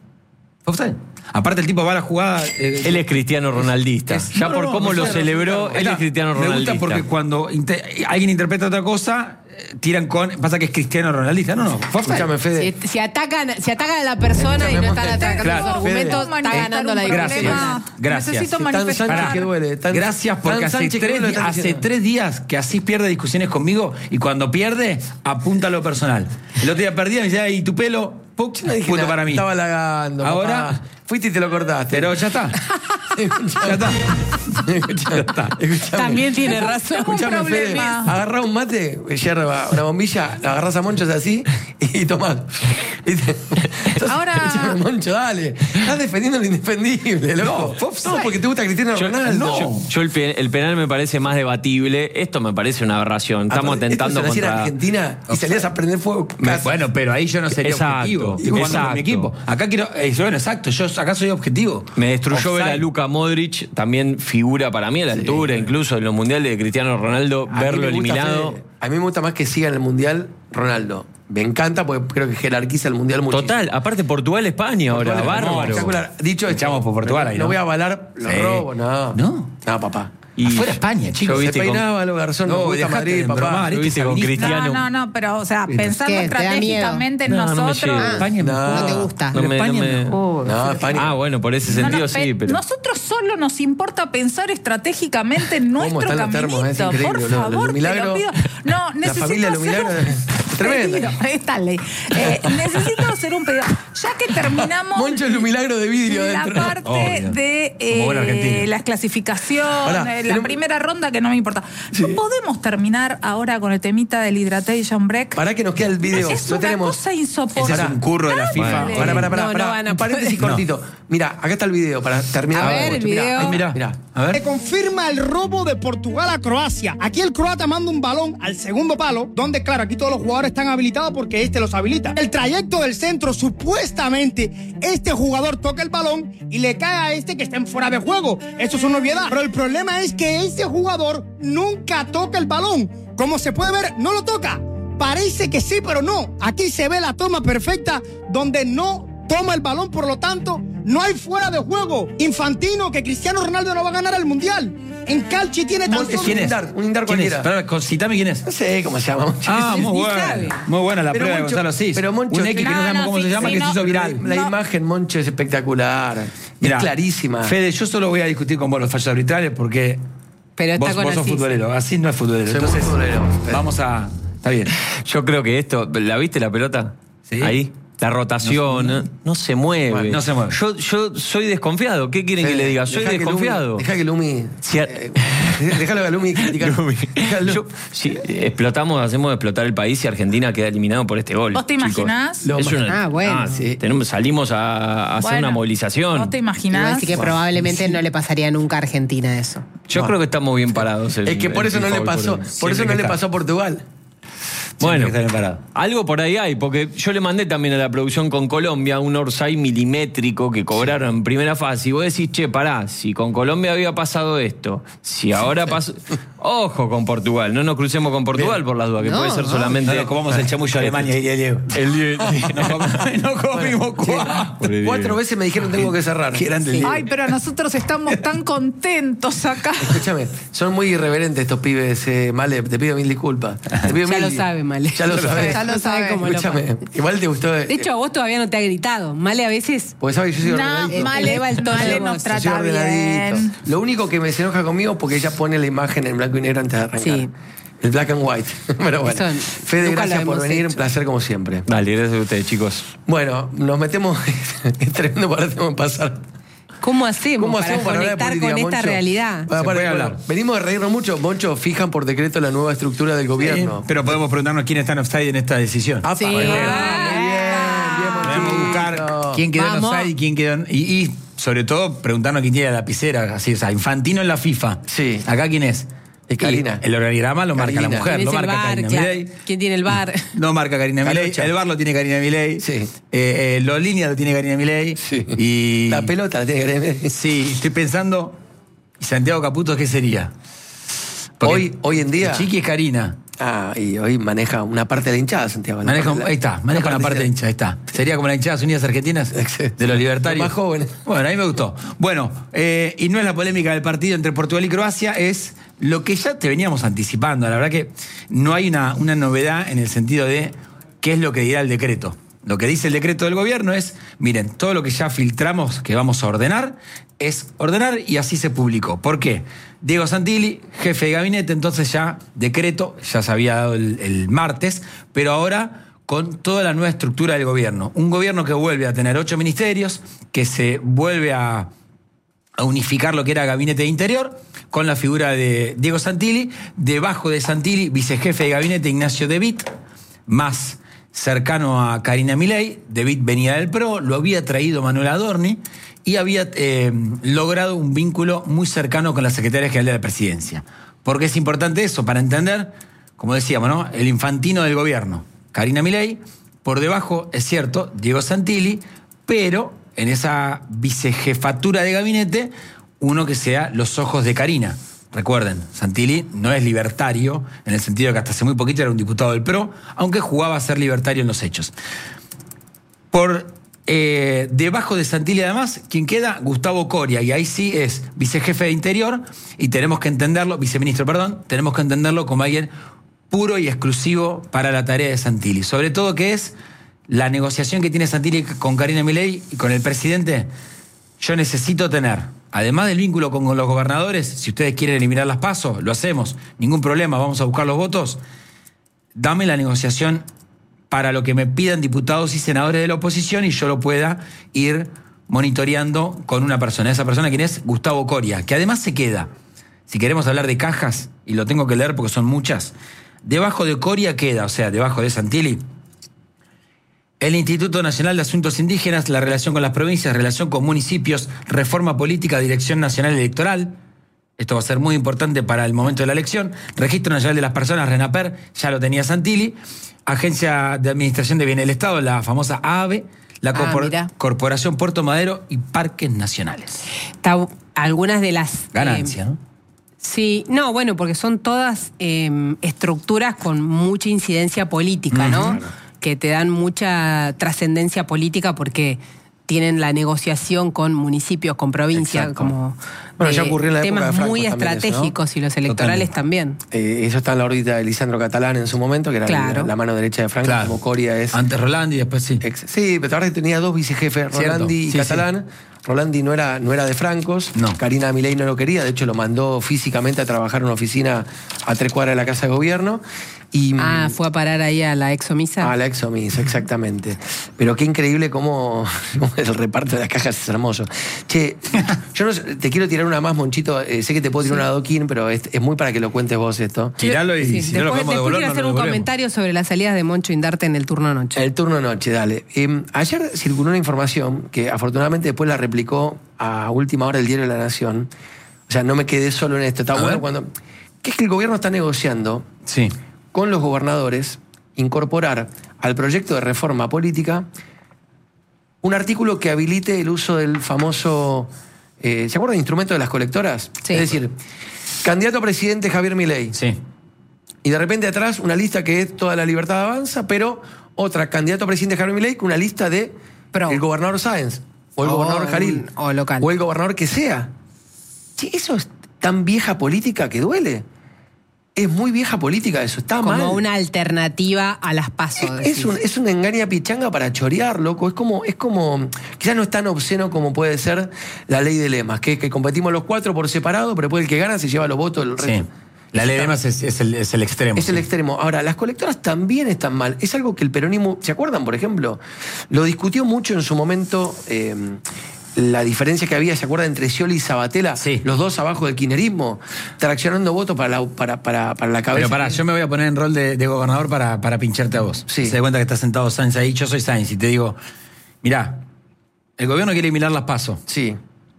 Fue offside. Aparte el tipo va a la jugada. eh, Él es cristiano ronaldista. es- ya no, por no, cómo no, lo no, celebró, no, no. él es Está, cristiano Me ronaldista. gusta porque cuando inte- alguien interpreta otra cosa, eh, tiran con. Pasa que es cristiano ronaldista. No, no, fue offside. Escúchame, Fede. Si, si atacan, si atacan a la persona y no están atacando Claro, los argumentos, Fede. está ganando la Gracias. discusión. Gracias. Necesito Tan manifestar. Sánchez que duele. Tan- Gracias porque tan hace, Sánchez que tres, duele, di- están hace diciendo. tres días que así pierde discusiones conmigo y cuando pierde, apunta a lo personal. El otro día perdía y me decía, ¿y tu pelo? Puc, No dije punto nada, para mí. Estaba halagando. Ahora- papá. Fuiste y te lo cortaste. Pero ya está. ya está. Escuchame, escuchame. También tiene razón. Tengo un Escuchame, Fede. problema. Agarrá un mate, yerba, una bombilla, la agarrás a monchos así y tomás. ¿Viste? Entonces, Ahora- Moncho, dale. Estás defendiendo lo indefendible, loco. No, no, porque te gusta Cristiano Yo, Ronaldo. no. yo, yo el, pe- el penal me parece más debatible. Esto me parece una aberración. Estamos Aparte, atentando esto se lo hacía en contra. Argentina y salías a prender fuego. Me- casi. Bueno, pero ahí yo no sería Exacto, objetivo. Estoy jugando con mi exacto. equipo. Acá quiero. eh, bueno, exacto. Yo acá soy objetivo. Me destruyó ver a Offside. Luka Modric, también figura para mí a la altura, incluso en los mundiales de Cristiano Ronaldo, A mí verlo me gusta, eliminado. Fede, a mí me gusta más que siga en el Mundial Ronaldo. Me encanta porque creo que jerarquiza el Mundial muchísimo. Total, aparte Portugal-España ahora, Portugal, no, bárbaro. espectacular. Dicho esto, Echamos por Portugal no, ahí, no ¿no? voy a avalar los Sí. robos, no. ¿No? No, papá. Y Afuera España, chicos. yo Se viste con- peinaba los garzón, No, nos gusta dejate Madrid, de papá. bromar, Lo este viste con salinista. Cristiano. No, no, no, pero, o sea, pensando ¿Qué? ¿Te da estratégicamente en miedo? No, no me nosotros. llega. España No. mejor. No te gusta. No me- España no me- mejor. No, España. Ah, bueno, por ese No, sentido no, sí, pe- pero. Nosotros solo nos importa pensar estratégicamente en nuestro están los caminito. termos? Es increíble, Por ¿no? favor, Los te Milagro- lo pido. No, necesito familia hacer Los Milagro un es tremenda. pedido. Está ley. Eh, necesito hacer un pedido. Ya que terminamos Moncho es un milagro de vidrio la adentro. parte Obvio. de Como buen eh, argentino. las clasificaciones, Ahora, la tenemos- primera ronda que no me importa. ¿No podemos terminar ahora con el temita del hydration break? Para que nos queda el video. Es No una tenemos. cosa insoportable. Ese es un curro de la FIFA. Dale. Para, para, para, No, no para. van a Un paréntesis poder. cortito. Mira, acá está el video para terminar. A ver, Moncho, el mirá, video. ahí, Mirá, mirá. A Se ver. confirma el robo de Portugal a Croacia. Aquí el croata manda un balón al segundo palo, donde claro, aquí todos los jugadores están habilitados porque este los habilita. El trayecto del centro, supuestamente, este jugador toca el balón y le cae a este que está en fuera de juego. Eso es una obviedad. Pero el problema es que este jugador nunca toca el balón. Como se puede ver, no lo toca. Parece que sí, pero no. Aquí se ve la toma perfecta donde no toma el balón, por lo tanto, no hay fuera de juego. Infantino, que Cristiano Ronaldo no va a ganar el Mundial. En Calchi tiene tan Montes, solo- ¿quién es? Un indar ¿Quién es? cualquiera. Espera, con- citame quién es. No sé cómo se llama. Moncho. Ah, muy Ni buena. sabe. Muy buena la Pero prueba de Moncho- Gonzalo Asís. pero Moncho- Un X que no No, sabemos no, cómo sí, se llama sí, que se no. hizo viral. La No. imagen, Moncho, es espectacular. Mirá, es clarísima. Fede, yo solo voy a discutir con vos los fallos arbitrales porque Pero está vos, con vos sos Asís. futbolero. Así no es futbolero. Soy muy Entonces, futbolero. vamos a. Está bien. Yo creo que esto, ¿la viste la pelota? Sí. Ahí. La rotación, no, no se mueve. Bueno, no se mueve. Yo, yo soy desconfiado. ¿Qué quieren que le diga? Soy Dejá que desconfiado. Lumi- Deja que Lumi. Si a- eh, déjalo que Lumi critica. Lumi. Déjalo. Yo- si explotamos, hacemos explotar el país y Argentina queda eliminado por este gol. ¿Vos te chicos. imaginás? Lo- Es una- Ah, bueno. ah, sí. Tenemos, salimos a, a hacer Bueno, una movilización. ¿Vos te imaginás? Igual sí que probablemente no le pasaría nunca a Argentina eso. Yo creo que estamos bien parados. en- Es que por en eso no FIFA le hoy pasó. hoy. Por Siempre eso no que le está. pasó a Portugal. Bueno, Siempre que está bien parado. algo por ahí hay, porque yo le mandé también a la producción con Colombia un orsay milimétrico que cobraron en primera fase. Y vos decís, che, pará, si con Colombia había pasado esto, si ahora pasó. Ojo con Portugal, no nos crucemos con Portugal por las dudas, que No, puede ser no. solamente. No nos comamos el chamullo de Alemania, diría Diego. El, No comimos, no comimos cuatro. Cuatro veces me dijeron tengo que cerrar. Qué grande el Diego. Ay, pero nosotros estamos tan contentos acá. Escúchame, son muy irreverentes estos pibes, eh, Male, te pido mil disculpas. Te pido Ya mil lo di- sabe, Male. Ya lo sabes. Ya lo sabe cómo lo Escúchame, igual te gustó. eh, De hecho, a vos todavía no te ha gritado. Male a veces. porque sabes que yo soy No, ordenadito. Male, eleva el tono Male de nos voz. Yo soy trata ordenadito. bien. Lo único que me se enoja conmigo es porque ella pone la imagen en blanco y negro antes de arrancar. Sí. El black and white. Pero bueno. Eso Fede, nunca lo gracias por hemos venir. hecho. Un placer como siempre. Dale, gracias a ustedes, chicos. Bueno, nos metemos. Es tremendo para tenemos que pasar. ¿Cómo hacemos, ¿Cómo para hacemos para hablar de conectar política, con esta Moncho? realidad? Para, Se para, puede bueno, hablar. venimos de reírnos mucho. Moncho, fijan por decreto la nueva estructura del gobierno. Sí, pero podemos preguntarnos quién está en offside en esta decisión. Ah, Sí. muy bien, muy bien, Podemos Monchito. buscar quién quedó en Vamos. offside y quién quedó en- y, y sobre todo preguntarnos quién tiene la lapicera. Así, o sea, Infantino en la FIFA. Sí. ¿Acá quién es? Es Karina. Y el organigrama lo marca Karina. la mujer, ¿Quién lo es el marca bar? Karina Claro. Milei. ¿Quién tiene el bar? No marca Karina Milei. Carocha. El bar lo tiene Karina Milei. Sí. Eh, eh, los líneas lo tiene Karina Milei. Sí. Y La pelota la tiene que creer. sí, estoy pensando, ¿y Santiago Caputo qué sería? Porque Hoy, hoy en día. Chiqui es Karina. Ah, y hoy maneja una parte de la hinchada, Santiago. la Maneja, parte de la- ahí está, maneja una parte de hincha, ahí está. Sería como las hinchadas unidas argentinas Exacto. de los libertarios. Los más jóvenes. Bueno, a mí me gustó. Bueno, eh, y no es la polémica del partido entre Portugal y Croacia, es lo que ya te veníamos anticipando. La verdad que no hay una, una novedad en el sentido de qué es lo que dirá el decreto. Lo que dice el decreto del gobierno es, miren, todo lo que ya filtramos que vamos a ordenar, es ordenar y así se publicó. ¿Por qué? Diego Santilli, jefe de gabinete, entonces ya decreto, ya se había dado el, el martes, pero ahora con toda la nueva estructura del gobierno. Un gobierno que vuelve a tener ocho ministerios, que se vuelve a, a unificar lo que era gabinete de interior, con la figura de Diego Santilli, debajo de Santilli, vicejefe de gabinete Ignacio De Witt, más cercano a Karina Milei. De Witt venía del P R O, lo había traído Manuel Adorni y había eh, logrado un vínculo muy cercano con la Secretaría General de la Presidencia. ¿Por qué es importante eso? Para entender, como decíamos, ¿no?, el infantino del gobierno, Karina Milei. Por debajo, es cierto, Diego Santilli, pero en esa vicejefatura de gabinete, uno que sea los ojos de Karina. Recuerden, Santilli no es libertario, en el sentido de que hasta hace muy poquito era un diputado del P R O, aunque jugaba a ser libertario en los hechos. Por eh, debajo de Santilli, además, quien queda, Gustavo Coria, y ahí sí es vicejefe de Interior, y tenemos que entenderlo, viceministro, perdón, tenemos que entenderlo como alguien puro y exclusivo para la tarea de Santilli. Sobre todo que es la negociación que tiene Santilli con Karina Milei y con el presidente. Yo necesito tener, además del vínculo con los gobernadores, si ustedes quieren eliminar las PASO, lo hacemos, ningún problema, vamos a buscar los votos. Dame la negociación para lo que me pidan diputados y senadores de la oposición y yo lo pueda ir monitoreando con una persona. Esa persona, ¿quién es? Gustavo Coria, que además se queda. Si queremos hablar de cajas, y lo tengo que leer porque son muchas, debajo de Coria queda, o sea, debajo de Santilli, el Instituto Nacional de Asuntos Indígenas, la relación con las provincias, relación con municipios, reforma política, Dirección Nacional Electoral. Esto va a ser muy importante para el momento de la elección. Registro Nacional de las Personas, RENAPER, ya lo tenía Santilli. Agencia de Administración de Bienes del Estado, la famosa A A B E, la Ah, Corpor- mirá. Corporación Puerto Madero y Parques Nacionales. Está- algunas de las... Ganancia, eh, ¿no? Sí, no, bueno, porque son todas eh, estructuras con mucha incidencia política, ¿no? Que te dan mucha trascendencia política porque tienen la negociación con municipios, con provincias, Exacto. como Bueno, ya eh, ocurrió en la época temas de Franco muy también eso, ¿no? estratégicos y los electorales también. Eh, eso está en la órbita de Lisandro Catalán en su momento, que era Claro. la, la mano derecha de Franco, Claro. como Coria es... Antes Rolandi y después sí. Ex- sí, pero ahora tenía dos vicejefes, Cierto. Rolandi y Sí, Catalán. Rolandi no era, no era de Francos, No. Karina Milei no lo quería, de hecho lo mandó físicamente a trabajar en una oficina a tres cuadras de la Casa de Gobierno. Y, Ah, fue a parar ahí a la exomisa. a la exomis, exactamente. Pero qué increíble cómo, cómo el reparto de las cajas es hermoso. Che, yo no sé, te quiero tirar una más, Monchito. Eh, sé que te puedo tirar una adoquín, pero es, es muy para que lo cuentes vos esto. Tiralo y Sí, si no lo después, podemos después devolver, quiero no hacer lo un devolvemos. comentario sobre las salidas de Moncho Indarte en el turno noche. El turno noche, dale. Eh, ayer circuló una información que afortunadamente después la replicó a última hora el Diario de la Nación. O sea, no me quedé solo en esto. Está A bueno ver. cuando... Que es que el gobierno está negociando Sí. con los gobernadores incorporar al proyecto de reforma política un artículo que habilite el uso del famoso... eh, ¿Se acuerdan del instrumento de las colectoras? Sí. Es decir, candidato a presidente Javier Milei. Sí. Y de repente atrás una lista que es Toda la Libertad Avanza, pero otra, candidato a presidente Javier Milei, con una lista de Pro. el gobernador Sáenz, o el O gobernador un- Jalil, o local. o el gobernador que sea. Che, eso es tan vieja política que duele. Es muy vieja política eso, está Como mal. una alternativa a las pasos. Es, es un, es una engaña pichanga para chorear, loco. Es como, es como, quizás no es tan obsceno como puede ser la ley de lemas, que, que competimos los cuatro por separado, pero después el que gana se lleva los votos del resto. Sí. La ley de Está- más es, es el, es el extremo. Es el sí. extremo. Ahora, las colectoras también están mal. Es algo que el peronismo, ¿se acuerdan, por ejemplo? Lo discutió mucho en su momento, eh, la diferencia que había, ¿se acuerdan? Entre Scioli y Sabatella, Sí. los dos abajo del kirchnerismo, traccionando votos para la, para, para, para la cabeza. Pero pará, yo me voy a poner en rol de, de gobernador para, para pincharte a vos. Sí. Se da cuenta que está sentado Sainz ahí, yo soy Sainz, y te digo, mirá, el gobierno quiere eliminar las PASO. Sí.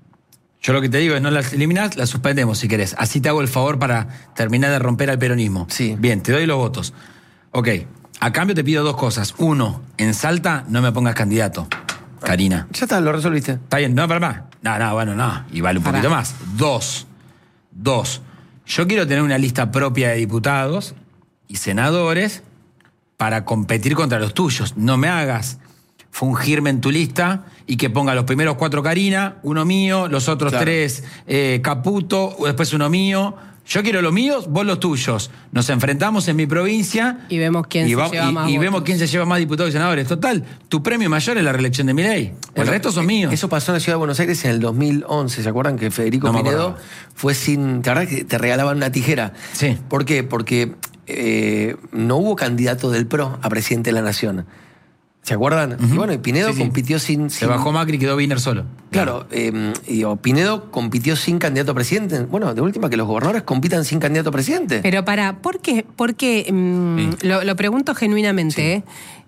Yo lo que te digo es no las eliminás, las suspendemos si querés. Así te hago el favor para terminar de romper al peronismo. Sí. Bien, te doy los votos. Ok, a cambio te pido dos cosas. Uno, en Salta no me pongas candidato, Karina. Ya está, lo resolviste. Está bien, no, para más. No, no, bueno, no. Y vale un Pará. poquito más. Dos. Dos. Yo quiero tener una lista propia de diputados y senadores para competir contra los tuyos. No me hagas fungirme en tu lista y que ponga los primeros cuatro Karina, uno mío, los otros Claro. tres eh, Caputo, después uno mío. Yo quiero los míos, vos los tuyos. Nos enfrentamos en mi provincia Y vemos quién y se va- lleva y- más y votos. vemos quién se lleva más diputados y senadores. Total, tu premio mayor es la reelección de Milei. El Bueno, resto son eh, míos. Eso pasó en la Ciudad de Buenos Aires en el dos mil once. ¿Se acuerdan que Federico No me Pinedo acordaba. fue sin... ¿Te acuerdas que te regalaban una tijera? Sí. ¿Por qué? Porque eh, no hubo candidato del P R O a presidente de la Nación. ¿Se acuerdan? Y bueno, y Pinedo Sí, sí. compitió sin... Se sin- bajó Macri y quedó Wiener solo. Claro, eh, y o Pinedo compitió sin candidato a presidente. Bueno, de última que los gobernadores compitan sin candidato a presidente. Pero para, ¿por qué? Porque, mm, Sí. lo, lo pregunto genuinamente, ¿eh?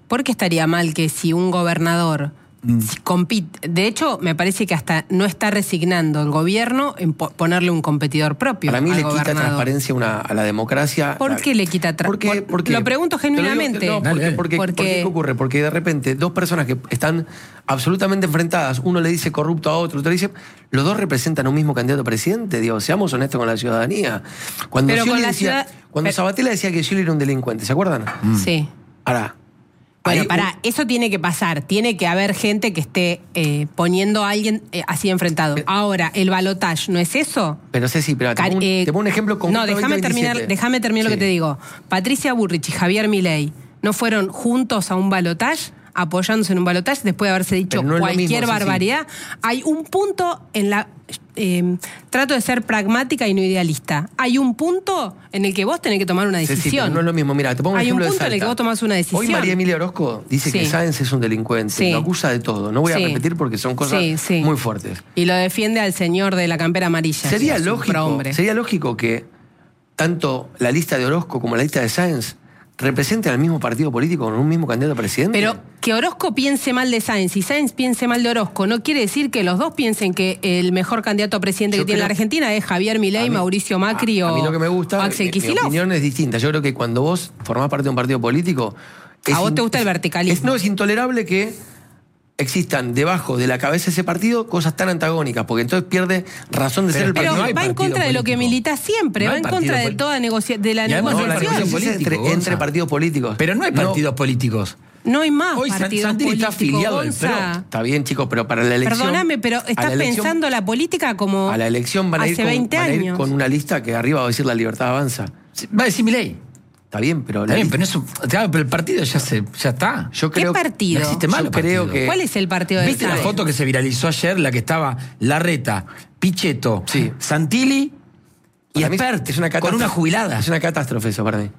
¿Por qué estaría mal que si un gobernador mm. si compite? De hecho, me parece que hasta no está resignando el gobierno en po ponerle un competidor propio. Para mí al le gobernador. quita transparencia una, a la democracia. ¿Por qué le quita transparencia? Porque, Lo pregunto genuinamente. Digo, no, porque, Dale, porque, porque, porque, ¿qué ocurre? Porque de repente dos personas que están absolutamente enfrentadas, uno le dice corrupto a otro, otro le dice, los dos representan a un mismo candidato a presidente. Digo, seamos honestos con la ciudadanía. Cuando, Pero con la decía, ciudad... cuando pero... Sabatella decía que Scioli era un delincuente, ¿se acuerdan? Mm. Sí. Ahora. Bueno, ahí, pará, eso tiene que pasar. Tiene que haber gente que esté eh, poniendo a alguien eh, así enfrentado. Ahora, el balotaje, ¿no es eso? Pero Ceci, pero te, Car pongo un, eh, te pongo un ejemplo concreto. No, déjame terminar, déjame terminar sí. lo que te digo. Patricia Bullrich y Javier Milei no fueron juntos a un balotaje, apoyándose en un balotaje, después de haberse dicho no cualquier mismo, barbaridad. Sí, sí. Hay un punto en la... Eh, trato de ser pragmática y no idealista. Hay un punto en el que vos tenés que tomar una decisión. Sí, sí, pero no es lo mismo. Mira, te pongo un Hay un ejemplo punto de en el que vos tomás una decisión. Hoy María Emilia Orozco dice sí. que Sáenz es un delincuente. Sí. Lo acusa de todo. No voy a sí. repetir porque son cosas sí, sí. muy fuertes. Y lo defiende al señor de la campera amarilla. Sería sí, lógico, sería lógico que tanto la lista de Orozco como la lista de Sáenz representen al mismo partido político con un mismo candidato a presidente. Pero que Orozco piense mal de Sáenz y Sáenz piense mal de Orozco no quiere decir que los dos piensen que el mejor candidato a presidente Yo que tiene creo, la Argentina es Javier Milei, Mauricio Macri a, o a mí lo que me gusta, o Axel mi, mi Kicillof. opinión es distinta. Yo creo que cuando vos formás parte de un partido político... A vos te gusta es, el verticalismo. Es, no, es intolerable que existan debajo de la cabeza de ese partido cosas tan antagónicas, porque entonces pierde razón de Pero ser el Pero partido. no hay va en partido contra de lo que político. milita siempre, No va hay en partido contra de político. toda negocia de la Y además No, la negociación. negociación es entre, político, entre Gonza. partidos políticos. Pero no hay No, partidos políticos. No hay más Hoy San- partidos Santilli está políticos, afiliado al Gonza. PRO. Está bien, chicos, pero para la elección... Perdóname, pero a la estás elección- pensando la política como A la elección van a, ir hace con, veinte van a ir años. con una lista que arriba va a decir la libertad avanza. Va a decir Milei. Está bien, pero... Está la bien, lista- pero, eso, claro, pero el partido ya, se, ya está. yo ¿Qué creo, partido? No existe más Yo los creo partidos. que... ¿Cuál es el partido de ¿Viste la Sáenz? foto que se viralizó ayer? La que estaba Larreta, Pichetto, Sí. Santilli y Para mí Espert, es una con catástrofe. una jubilada. Es una catástrofe eso para mí.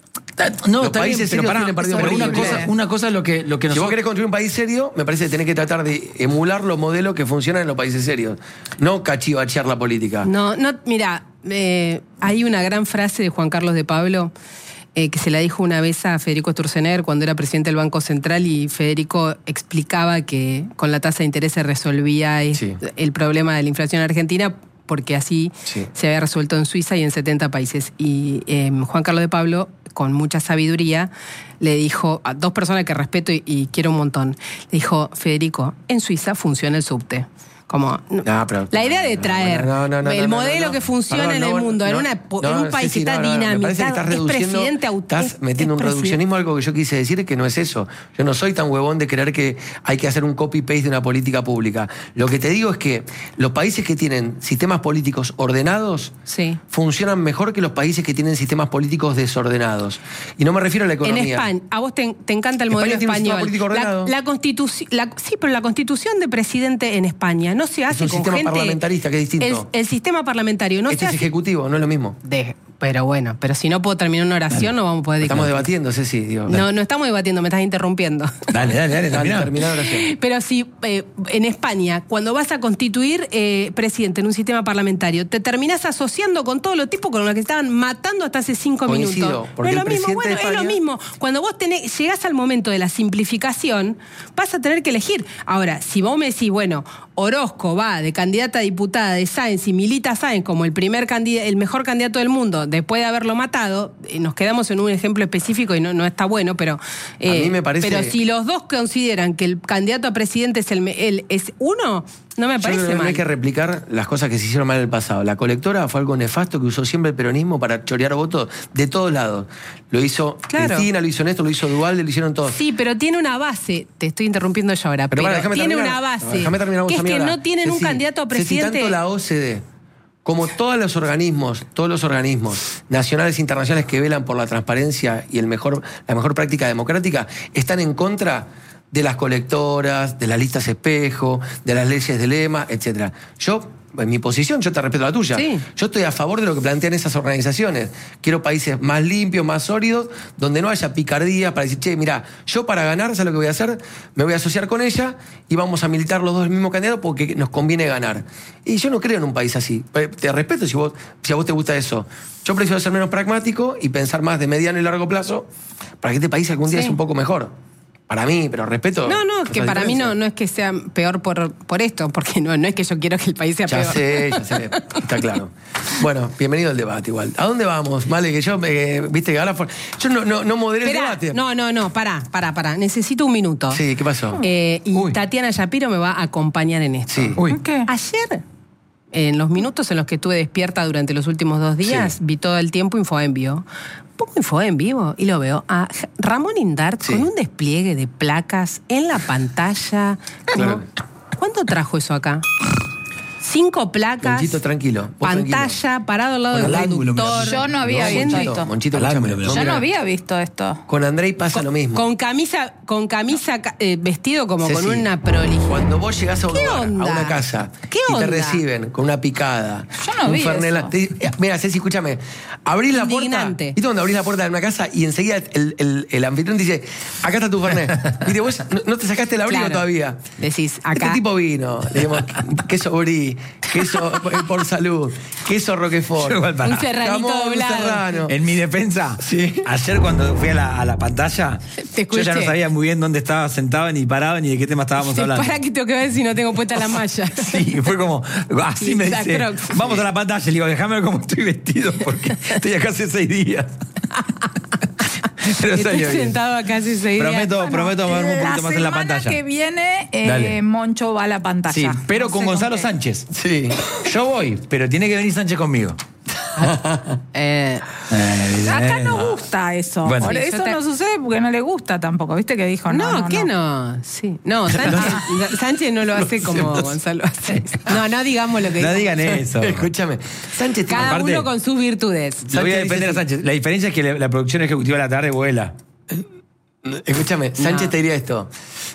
No, Los está bien, países pero serios pará, tienen partidos pero una políticos. cosa, una cosa es lo que, lo que Si vos nosotros... querés construir un país serio, me parece que tenés que tratar de emular los modelos que funcionan en los países serios. No cachivachear la política. No, no, mira, eh, hay una gran frase de Juan Carlos de Pablo eh, que se la dijo una vez a Federico Sturzenegger cuando era presidente del Banco Central y Federico explicaba que con la tasa de interés se resolvía eh, Sí. el problema de la inflación en Argentina porque así Sí. se había resuelto en Suiza y en setenta países. Y eh, Juan Carlos de Pablo, con mucha sabiduría, le dijo a dos personas que respeto y, y quiero un montón, le dijo, Federico, en Suiza funciona el subte. Como, no, No, pero- la idea de traer No, no, no, el no, modelo no, no. que funciona Perdón, en el no, mundo, en, no, una, no, en un país sí, que sí, está no, no, me parece que dinamitado, estás es reduciendo, presidente aut- estás es- metiendo es un reduccionismo, algo que yo quise decir que no es eso. Yo no soy tan huevón de creer que hay que hacer un copy-paste de una política pública. Lo que te digo es que los países que tienen sistemas políticos ordenados Sí. funcionan mejor que los países que tienen sistemas políticos desordenados. Y no me refiero a la En economía. España, a vos te, te encanta el España modelo tiene un sistema español. político ordenado. La, la constituci- la- sí, pero la constitución de presidente en España no se hace un con sistema gente. parlamentarista, que es distinto. El, el sistema parlamentario no este se es hace. ejecutivo, no es lo mismo. De- pero bueno, pero si no puedo terminar una oración, no vamos a poder Estamos discutir. debatiendo, Ceci. Digo, No, no estamos debatiendo, me estás interrumpiendo. Dale, dale, dale, Dale, terminá. terminá la oración. Pero si eh, en España, cuando vas a constituir eh, presidente en un sistema parlamentario, te terminás asociando con todos los tipos con los que estaban matando hasta hace cinco Coincido, minutos. No porque es lo el mismo, presidente bueno, de es lo España- mismo. Cuando vos tenés, llegás al momento de la simplificación, vas a tener que elegir. Ahora, si vos me decís, bueno, Orozco va de candidata a diputada de Sáenz y milita Sáenz como el primer candida- el mejor candidato del mundo después de haberlo matado, eh, nos quedamos en un ejemplo específico y no, no está bueno, pero eh, mí me parece- pero si los dos consideran que el candidato a presidente es el, me- el es uno, no me Yo creo parece que no mal. hay que replicar las cosas que se hicieron mal en el pasado. La colectora fue algo nefasto que usó siempre el peronismo para chorear votos de todos lados. Lo hizo Claro. Cristina, lo hizo Néstor, lo hizo Duvalde, lo hicieron todos. Sí, pero tiene una base, te estoy interrumpiendo yo ahora, Pero pero, para, déjame tiene terminar. una base, No, déjame terminar, que es Gonza, que mira. no tienen un Ceci, candidato a Ceci, presidente. tanto la O C D como todos los organismos, todos los organismos nacionales e internacionales que velan por la transparencia y el mejor, la mejor práctica democrática, están en contra de las colectoras, de las listas espejo, de las leyes de lema, etcétera. Yo, en mi posición, yo te respeto la tuya. Sí. Yo estoy a favor de lo que plantean esas organizaciones. Quiero países más limpios, más sólidos, donde no haya picardías para decir, che, mira, yo para ganar, ¿sabes lo que voy a hacer? Me voy a asociar con ella y vamos a militar los dos el mismo candidato porque nos conviene ganar. Y yo no creo en un país así. Te respeto si, vos, si a vos te gusta eso. Yo prefiero ser menos pragmático y pensar más de mediano y largo plazo para que este país algún día Sí. sea un poco mejor. para mí, pero respeto. No, no, esa que para mí no, diferencia. no es que sea peor por, por esto, porque no, no es que yo quiero que el país sea Ya peor. sé, ya sé, está claro. Bueno, bienvenido al debate igual. ¿A dónde vamos? Vale, que yo, eh, viste que ahora... for- Yo no, no, no moderé el Esperá, debate. no, no, no, pará, pará, pará. Necesito un minuto. Sí, ¿qué pasó? Eh, y Uy. Tatiana Shapiro me va a acompañar en esto. Sí. Uy. ¿Qué? Ayer, en los minutos en los que estuve despierta durante los últimos dos días, Sí. vi todo el tiempo Info en vivo. Pongo Info en vivo y lo veo a J- Ramón Indart Sí. con un despliegue de placas en la pantalla. Como, Claro. ¿Cuánto trajo eso acá? Cinco placas, Monchito, tranquilo. Vos pantalla, parado al lado Con del el ángulo, conductor. mira. Yo no había visto Monchito, esto. Monchito, Al escúchame. ángulo, No, Yo mira, no había visto esto. Con Andrei pasa lo mismo. Con camisa, con camisa ca- eh, vestido como Ceci, con una prolijidad. Cuando vos llegás a un ¿Qué lugar, onda? a una casa, ¿Qué y onda? te reciben con una picada, Yo no un vi Fernet, eso. te- eh, mira, Ceci, escúchame, abrís la puerta, Indignante. ¿viste cuando abrís la puerta de una casa y enseguida el, el, el anfitrión te dice, acá está tu Fernet? Viste, vos no, no te sacaste el abrigo Claro. todavía. Decís, acá. Este tipo vino, le dijimos, queso brie, queso por salud, queso roquefort. Yo igual para- Un serranito Jamón doblado. serrano. En mi defensa, Sí. ayer cuando fui a la, a la pantalla, Te yo ya no escuché. sabía muy bien dónde estaba sentado, ni parado, ni de qué tema estábamos hablando. ¿Para qué tengo que ver si no tengo puesta la malla? Sí, fue como, así me La dice, Crocs. vamos a la pantalla. Le digo, déjame ver cómo estoy vestido, porque estoy acá hace seis días. Pero Estoy salió bien. sentado acá hace seis días. Prometo, prometo moverme un poquito más en la semana pantalla. que viene, eh, Dale. Moncho va a la pantalla. Sí, pero No con sé Gonzalo qué. Sánchez. Sí. Yo voy, pero tiene que venir Sánchez conmigo. Eh, Acá no gusta eso. Bueno. Por Sí, eso yo te- no sucede porque no le gusta tampoco. ¿Viste que dijo? No, no, no, ¿qué no. no? Sí. No, Sánchez, Sánchez no lo hace como Gonzalo hace. No, no digamos lo que No dijo. digan eso. Escúchame, Sánchez tiene Cada Aparte- uno con sus virtudes. Lo voy a Sánchez defender a dice- Sánchez. La diferencia es que la, la producción ejecutiva de la tarde vuela. Escúchame, Sánchez te diría esto.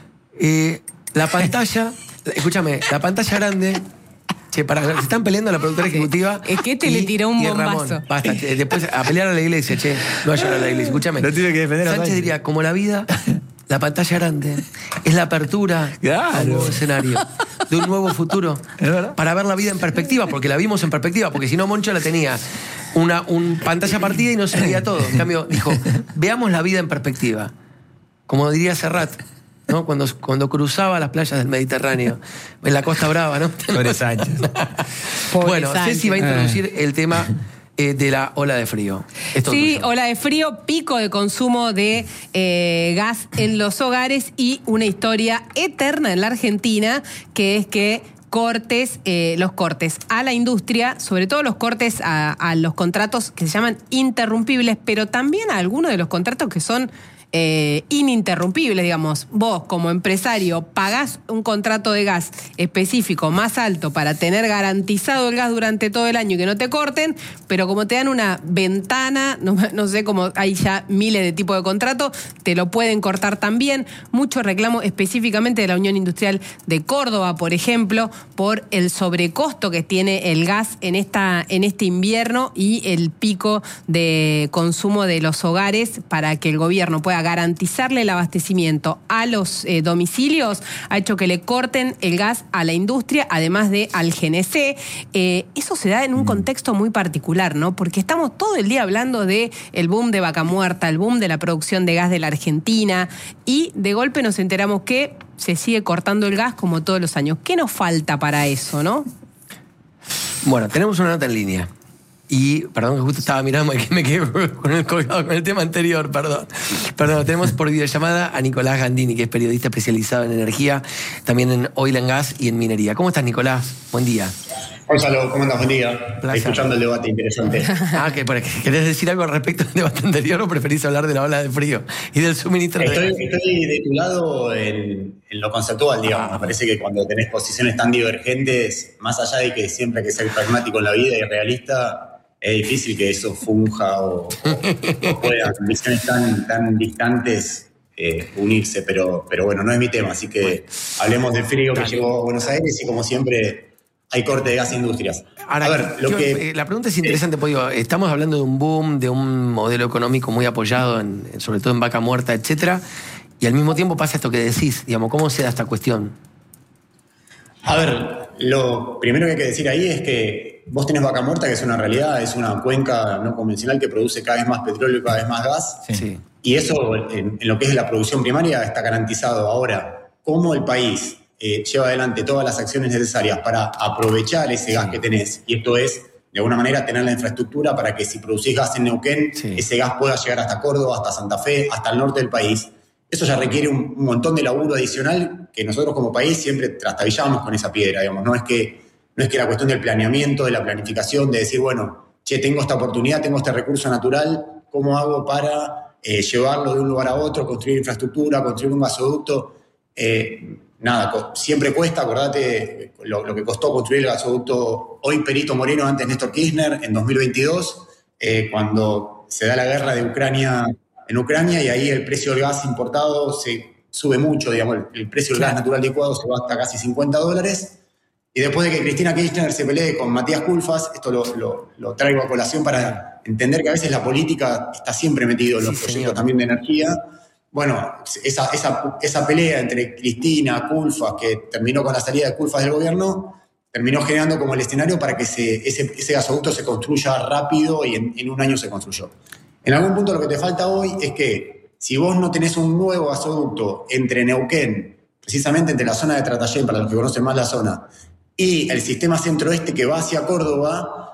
Eh, la pantalla, escúchame, la pantalla grande. Che, para, se están peleando la productora ejecutiva. Es que este le tiró un y el Ramón. bombazo. Basta, che, después a pelear a la iglesia, che. No a llorar a la iglesia. Escúchame. Lo tiene que defender a Sánchez Sánchez. diría, como la vida, la pantalla grande es la apertura Claro. a un nuevo escenario, de un nuevo futuro. Es verdad. Para ver la vida en perspectiva, porque la vimos en perspectiva, porque si no, Moncho la tenía una un pantalla partida y no se veía todo. En cambio, dijo, veamos la vida en perspectiva. Como diría Serrat, ¿no? Cuando, cuando cruzaba las playas del Mediterráneo, en la Costa Brava, ¿no? Pobre Sánchez. Pobre Bueno, Sánchez. Ceci va a introducir el tema eh, de la ola de frío. Esto Sí, tuyo. ola de frío, pico de consumo de eh, gas en los hogares y una historia eterna en la Argentina, que es que cortes, eh, los cortes a la industria, sobre todo los cortes a, a los contratos que se llaman interrumpibles, pero también a algunos de los contratos que son eh, ininterrumpibles, digamos. Vos, como empresario, pagás un contrato de gas específico más alto para tener garantizado el gas durante todo el año y que no te corten, pero como te dan una ventana, no, no sé, como hay ya miles de tipos de contratos, te lo pueden cortar también. Mucho reclamo específicamente de la Unión Industrial de Córdoba, por ejemplo, por el sobrecosto que tiene el gas en, esta, en este invierno y el pico de consumo de los hogares para que el gobierno pueda garantizarle el abastecimiento a los eh, domicilios, ha hecho que le corten el gas a la industria, además de al G N C. Eh, eso se da en un contexto muy particular, ¿no? Porque estamos todo el día hablando de el boom de Vaca Muerta, el boom de la producción de gas de la Argentina, y de golpe nos enteramos que se sigue cortando el gas como todos los años. ¿Qué nos falta para eso, no? Bueno, tenemos una nota en línea. Y, perdón, que justo estaba mirando y que me quedé con el colgado con el tema anterior, perdón. Perdón, tenemos por videollamada a Nicolás Gandini, que es periodista especializado en energía, también en oil and gas y en minería. ¿Cómo estás, Nicolás? Buen día. Gonzalo, ¿cómo andas? Buen día. Placer. Escuchando el debate interesante. Ah, que, por- ¿querés decir algo al respecto del debate anterior o preferís hablar de la ola de frío y del suministro de Estoy, gas? estoy de tu lado en, en lo conceptual, digamos. Me parece que cuando tenés posiciones tan divergentes, más allá de que siempre hay que ser pragmático en la vida y realista, es difícil que eso funja o, o, o puedan visiones tan, tan distantes eh, unirse. Pero, pero bueno, no es mi tema. Así que hablemos del frío que llegó a Buenos Aires y como siempre hay corte de gas e industrias. Ahora, a ver, lo yo- que... eh, la pregunta es interesante, porque digo, estamos hablando de un boom, de un modelo económico muy apoyado, en, en- sobre todo en Vaca Muerta, etcétera, y al mismo tiempo pasa esto que decís, digamos, ¿cómo se da esta cuestión? A ver, lo primero que hay que decir ahí es que vos tenés Vaca Muerta, que es una realidad, es una cuenca no convencional que produce cada vez más petróleo y cada vez más gas. Sí. Y eso, en, en lo que es la producción primaria, está garantizado. Ahora, ¿cómo el país eh, lleva adelante todas las acciones necesarias para aprovechar ese gas que tenés? Y esto es, de alguna manera, tener la infraestructura para que si producís gas en Neuquén, Sí. ese gas pueda llegar hasta Córdoba, hasta Santa Fe, hasta el norte del país. Eso ya requiere un, un montón de laburo adicional que nosotros como país siempre trastabillamos con esa piedra, digamos. No es que, no es que la cuestión del planeamiento, de la planificación, de decir, bueno, che, tengo esta oportunidad, tengo este recurso natural, ¿cómo hago para eh, llevarlo de un lugar a otro, construir infraestructura, construir un gasoducto? Eh, nada, co- siempre cuesta, acordate lo, lo que costó construir el gasoducto hoy Perito Moreno, antes Néstor Kirchner, en dos mil veintidós, eh, cuando se da la guerra de Ucrania en Ucrania, y ahí el precio del gas importado se sube mucho, digamos, el, el precio del gas natural licuado se va hasta casi cincuenta dólares, y después de que Cristina Kirchner se pelee con Matías Culfas, esto lo, lo, lo traigo a colación para entender que a veces la política está siempre metido en los Sí, proyectos señor. también de energía. Bueno, esa, esa, esa pelea entre Cristina, Culfas, que terminó con la salida de Culfas del gobierno, terminó generando como el escenario para que se, ese, ese gasoducto se construya rápido, y en, en un año se construyó. En algún punto lo que te falta hoy es que si vos no tenés un nuevo gasoducto entre Neuquén, precisamente entre la zona de Tratayén, para los que conocen más la zona, y el sistema centro-oeste que va hacia Córdoba,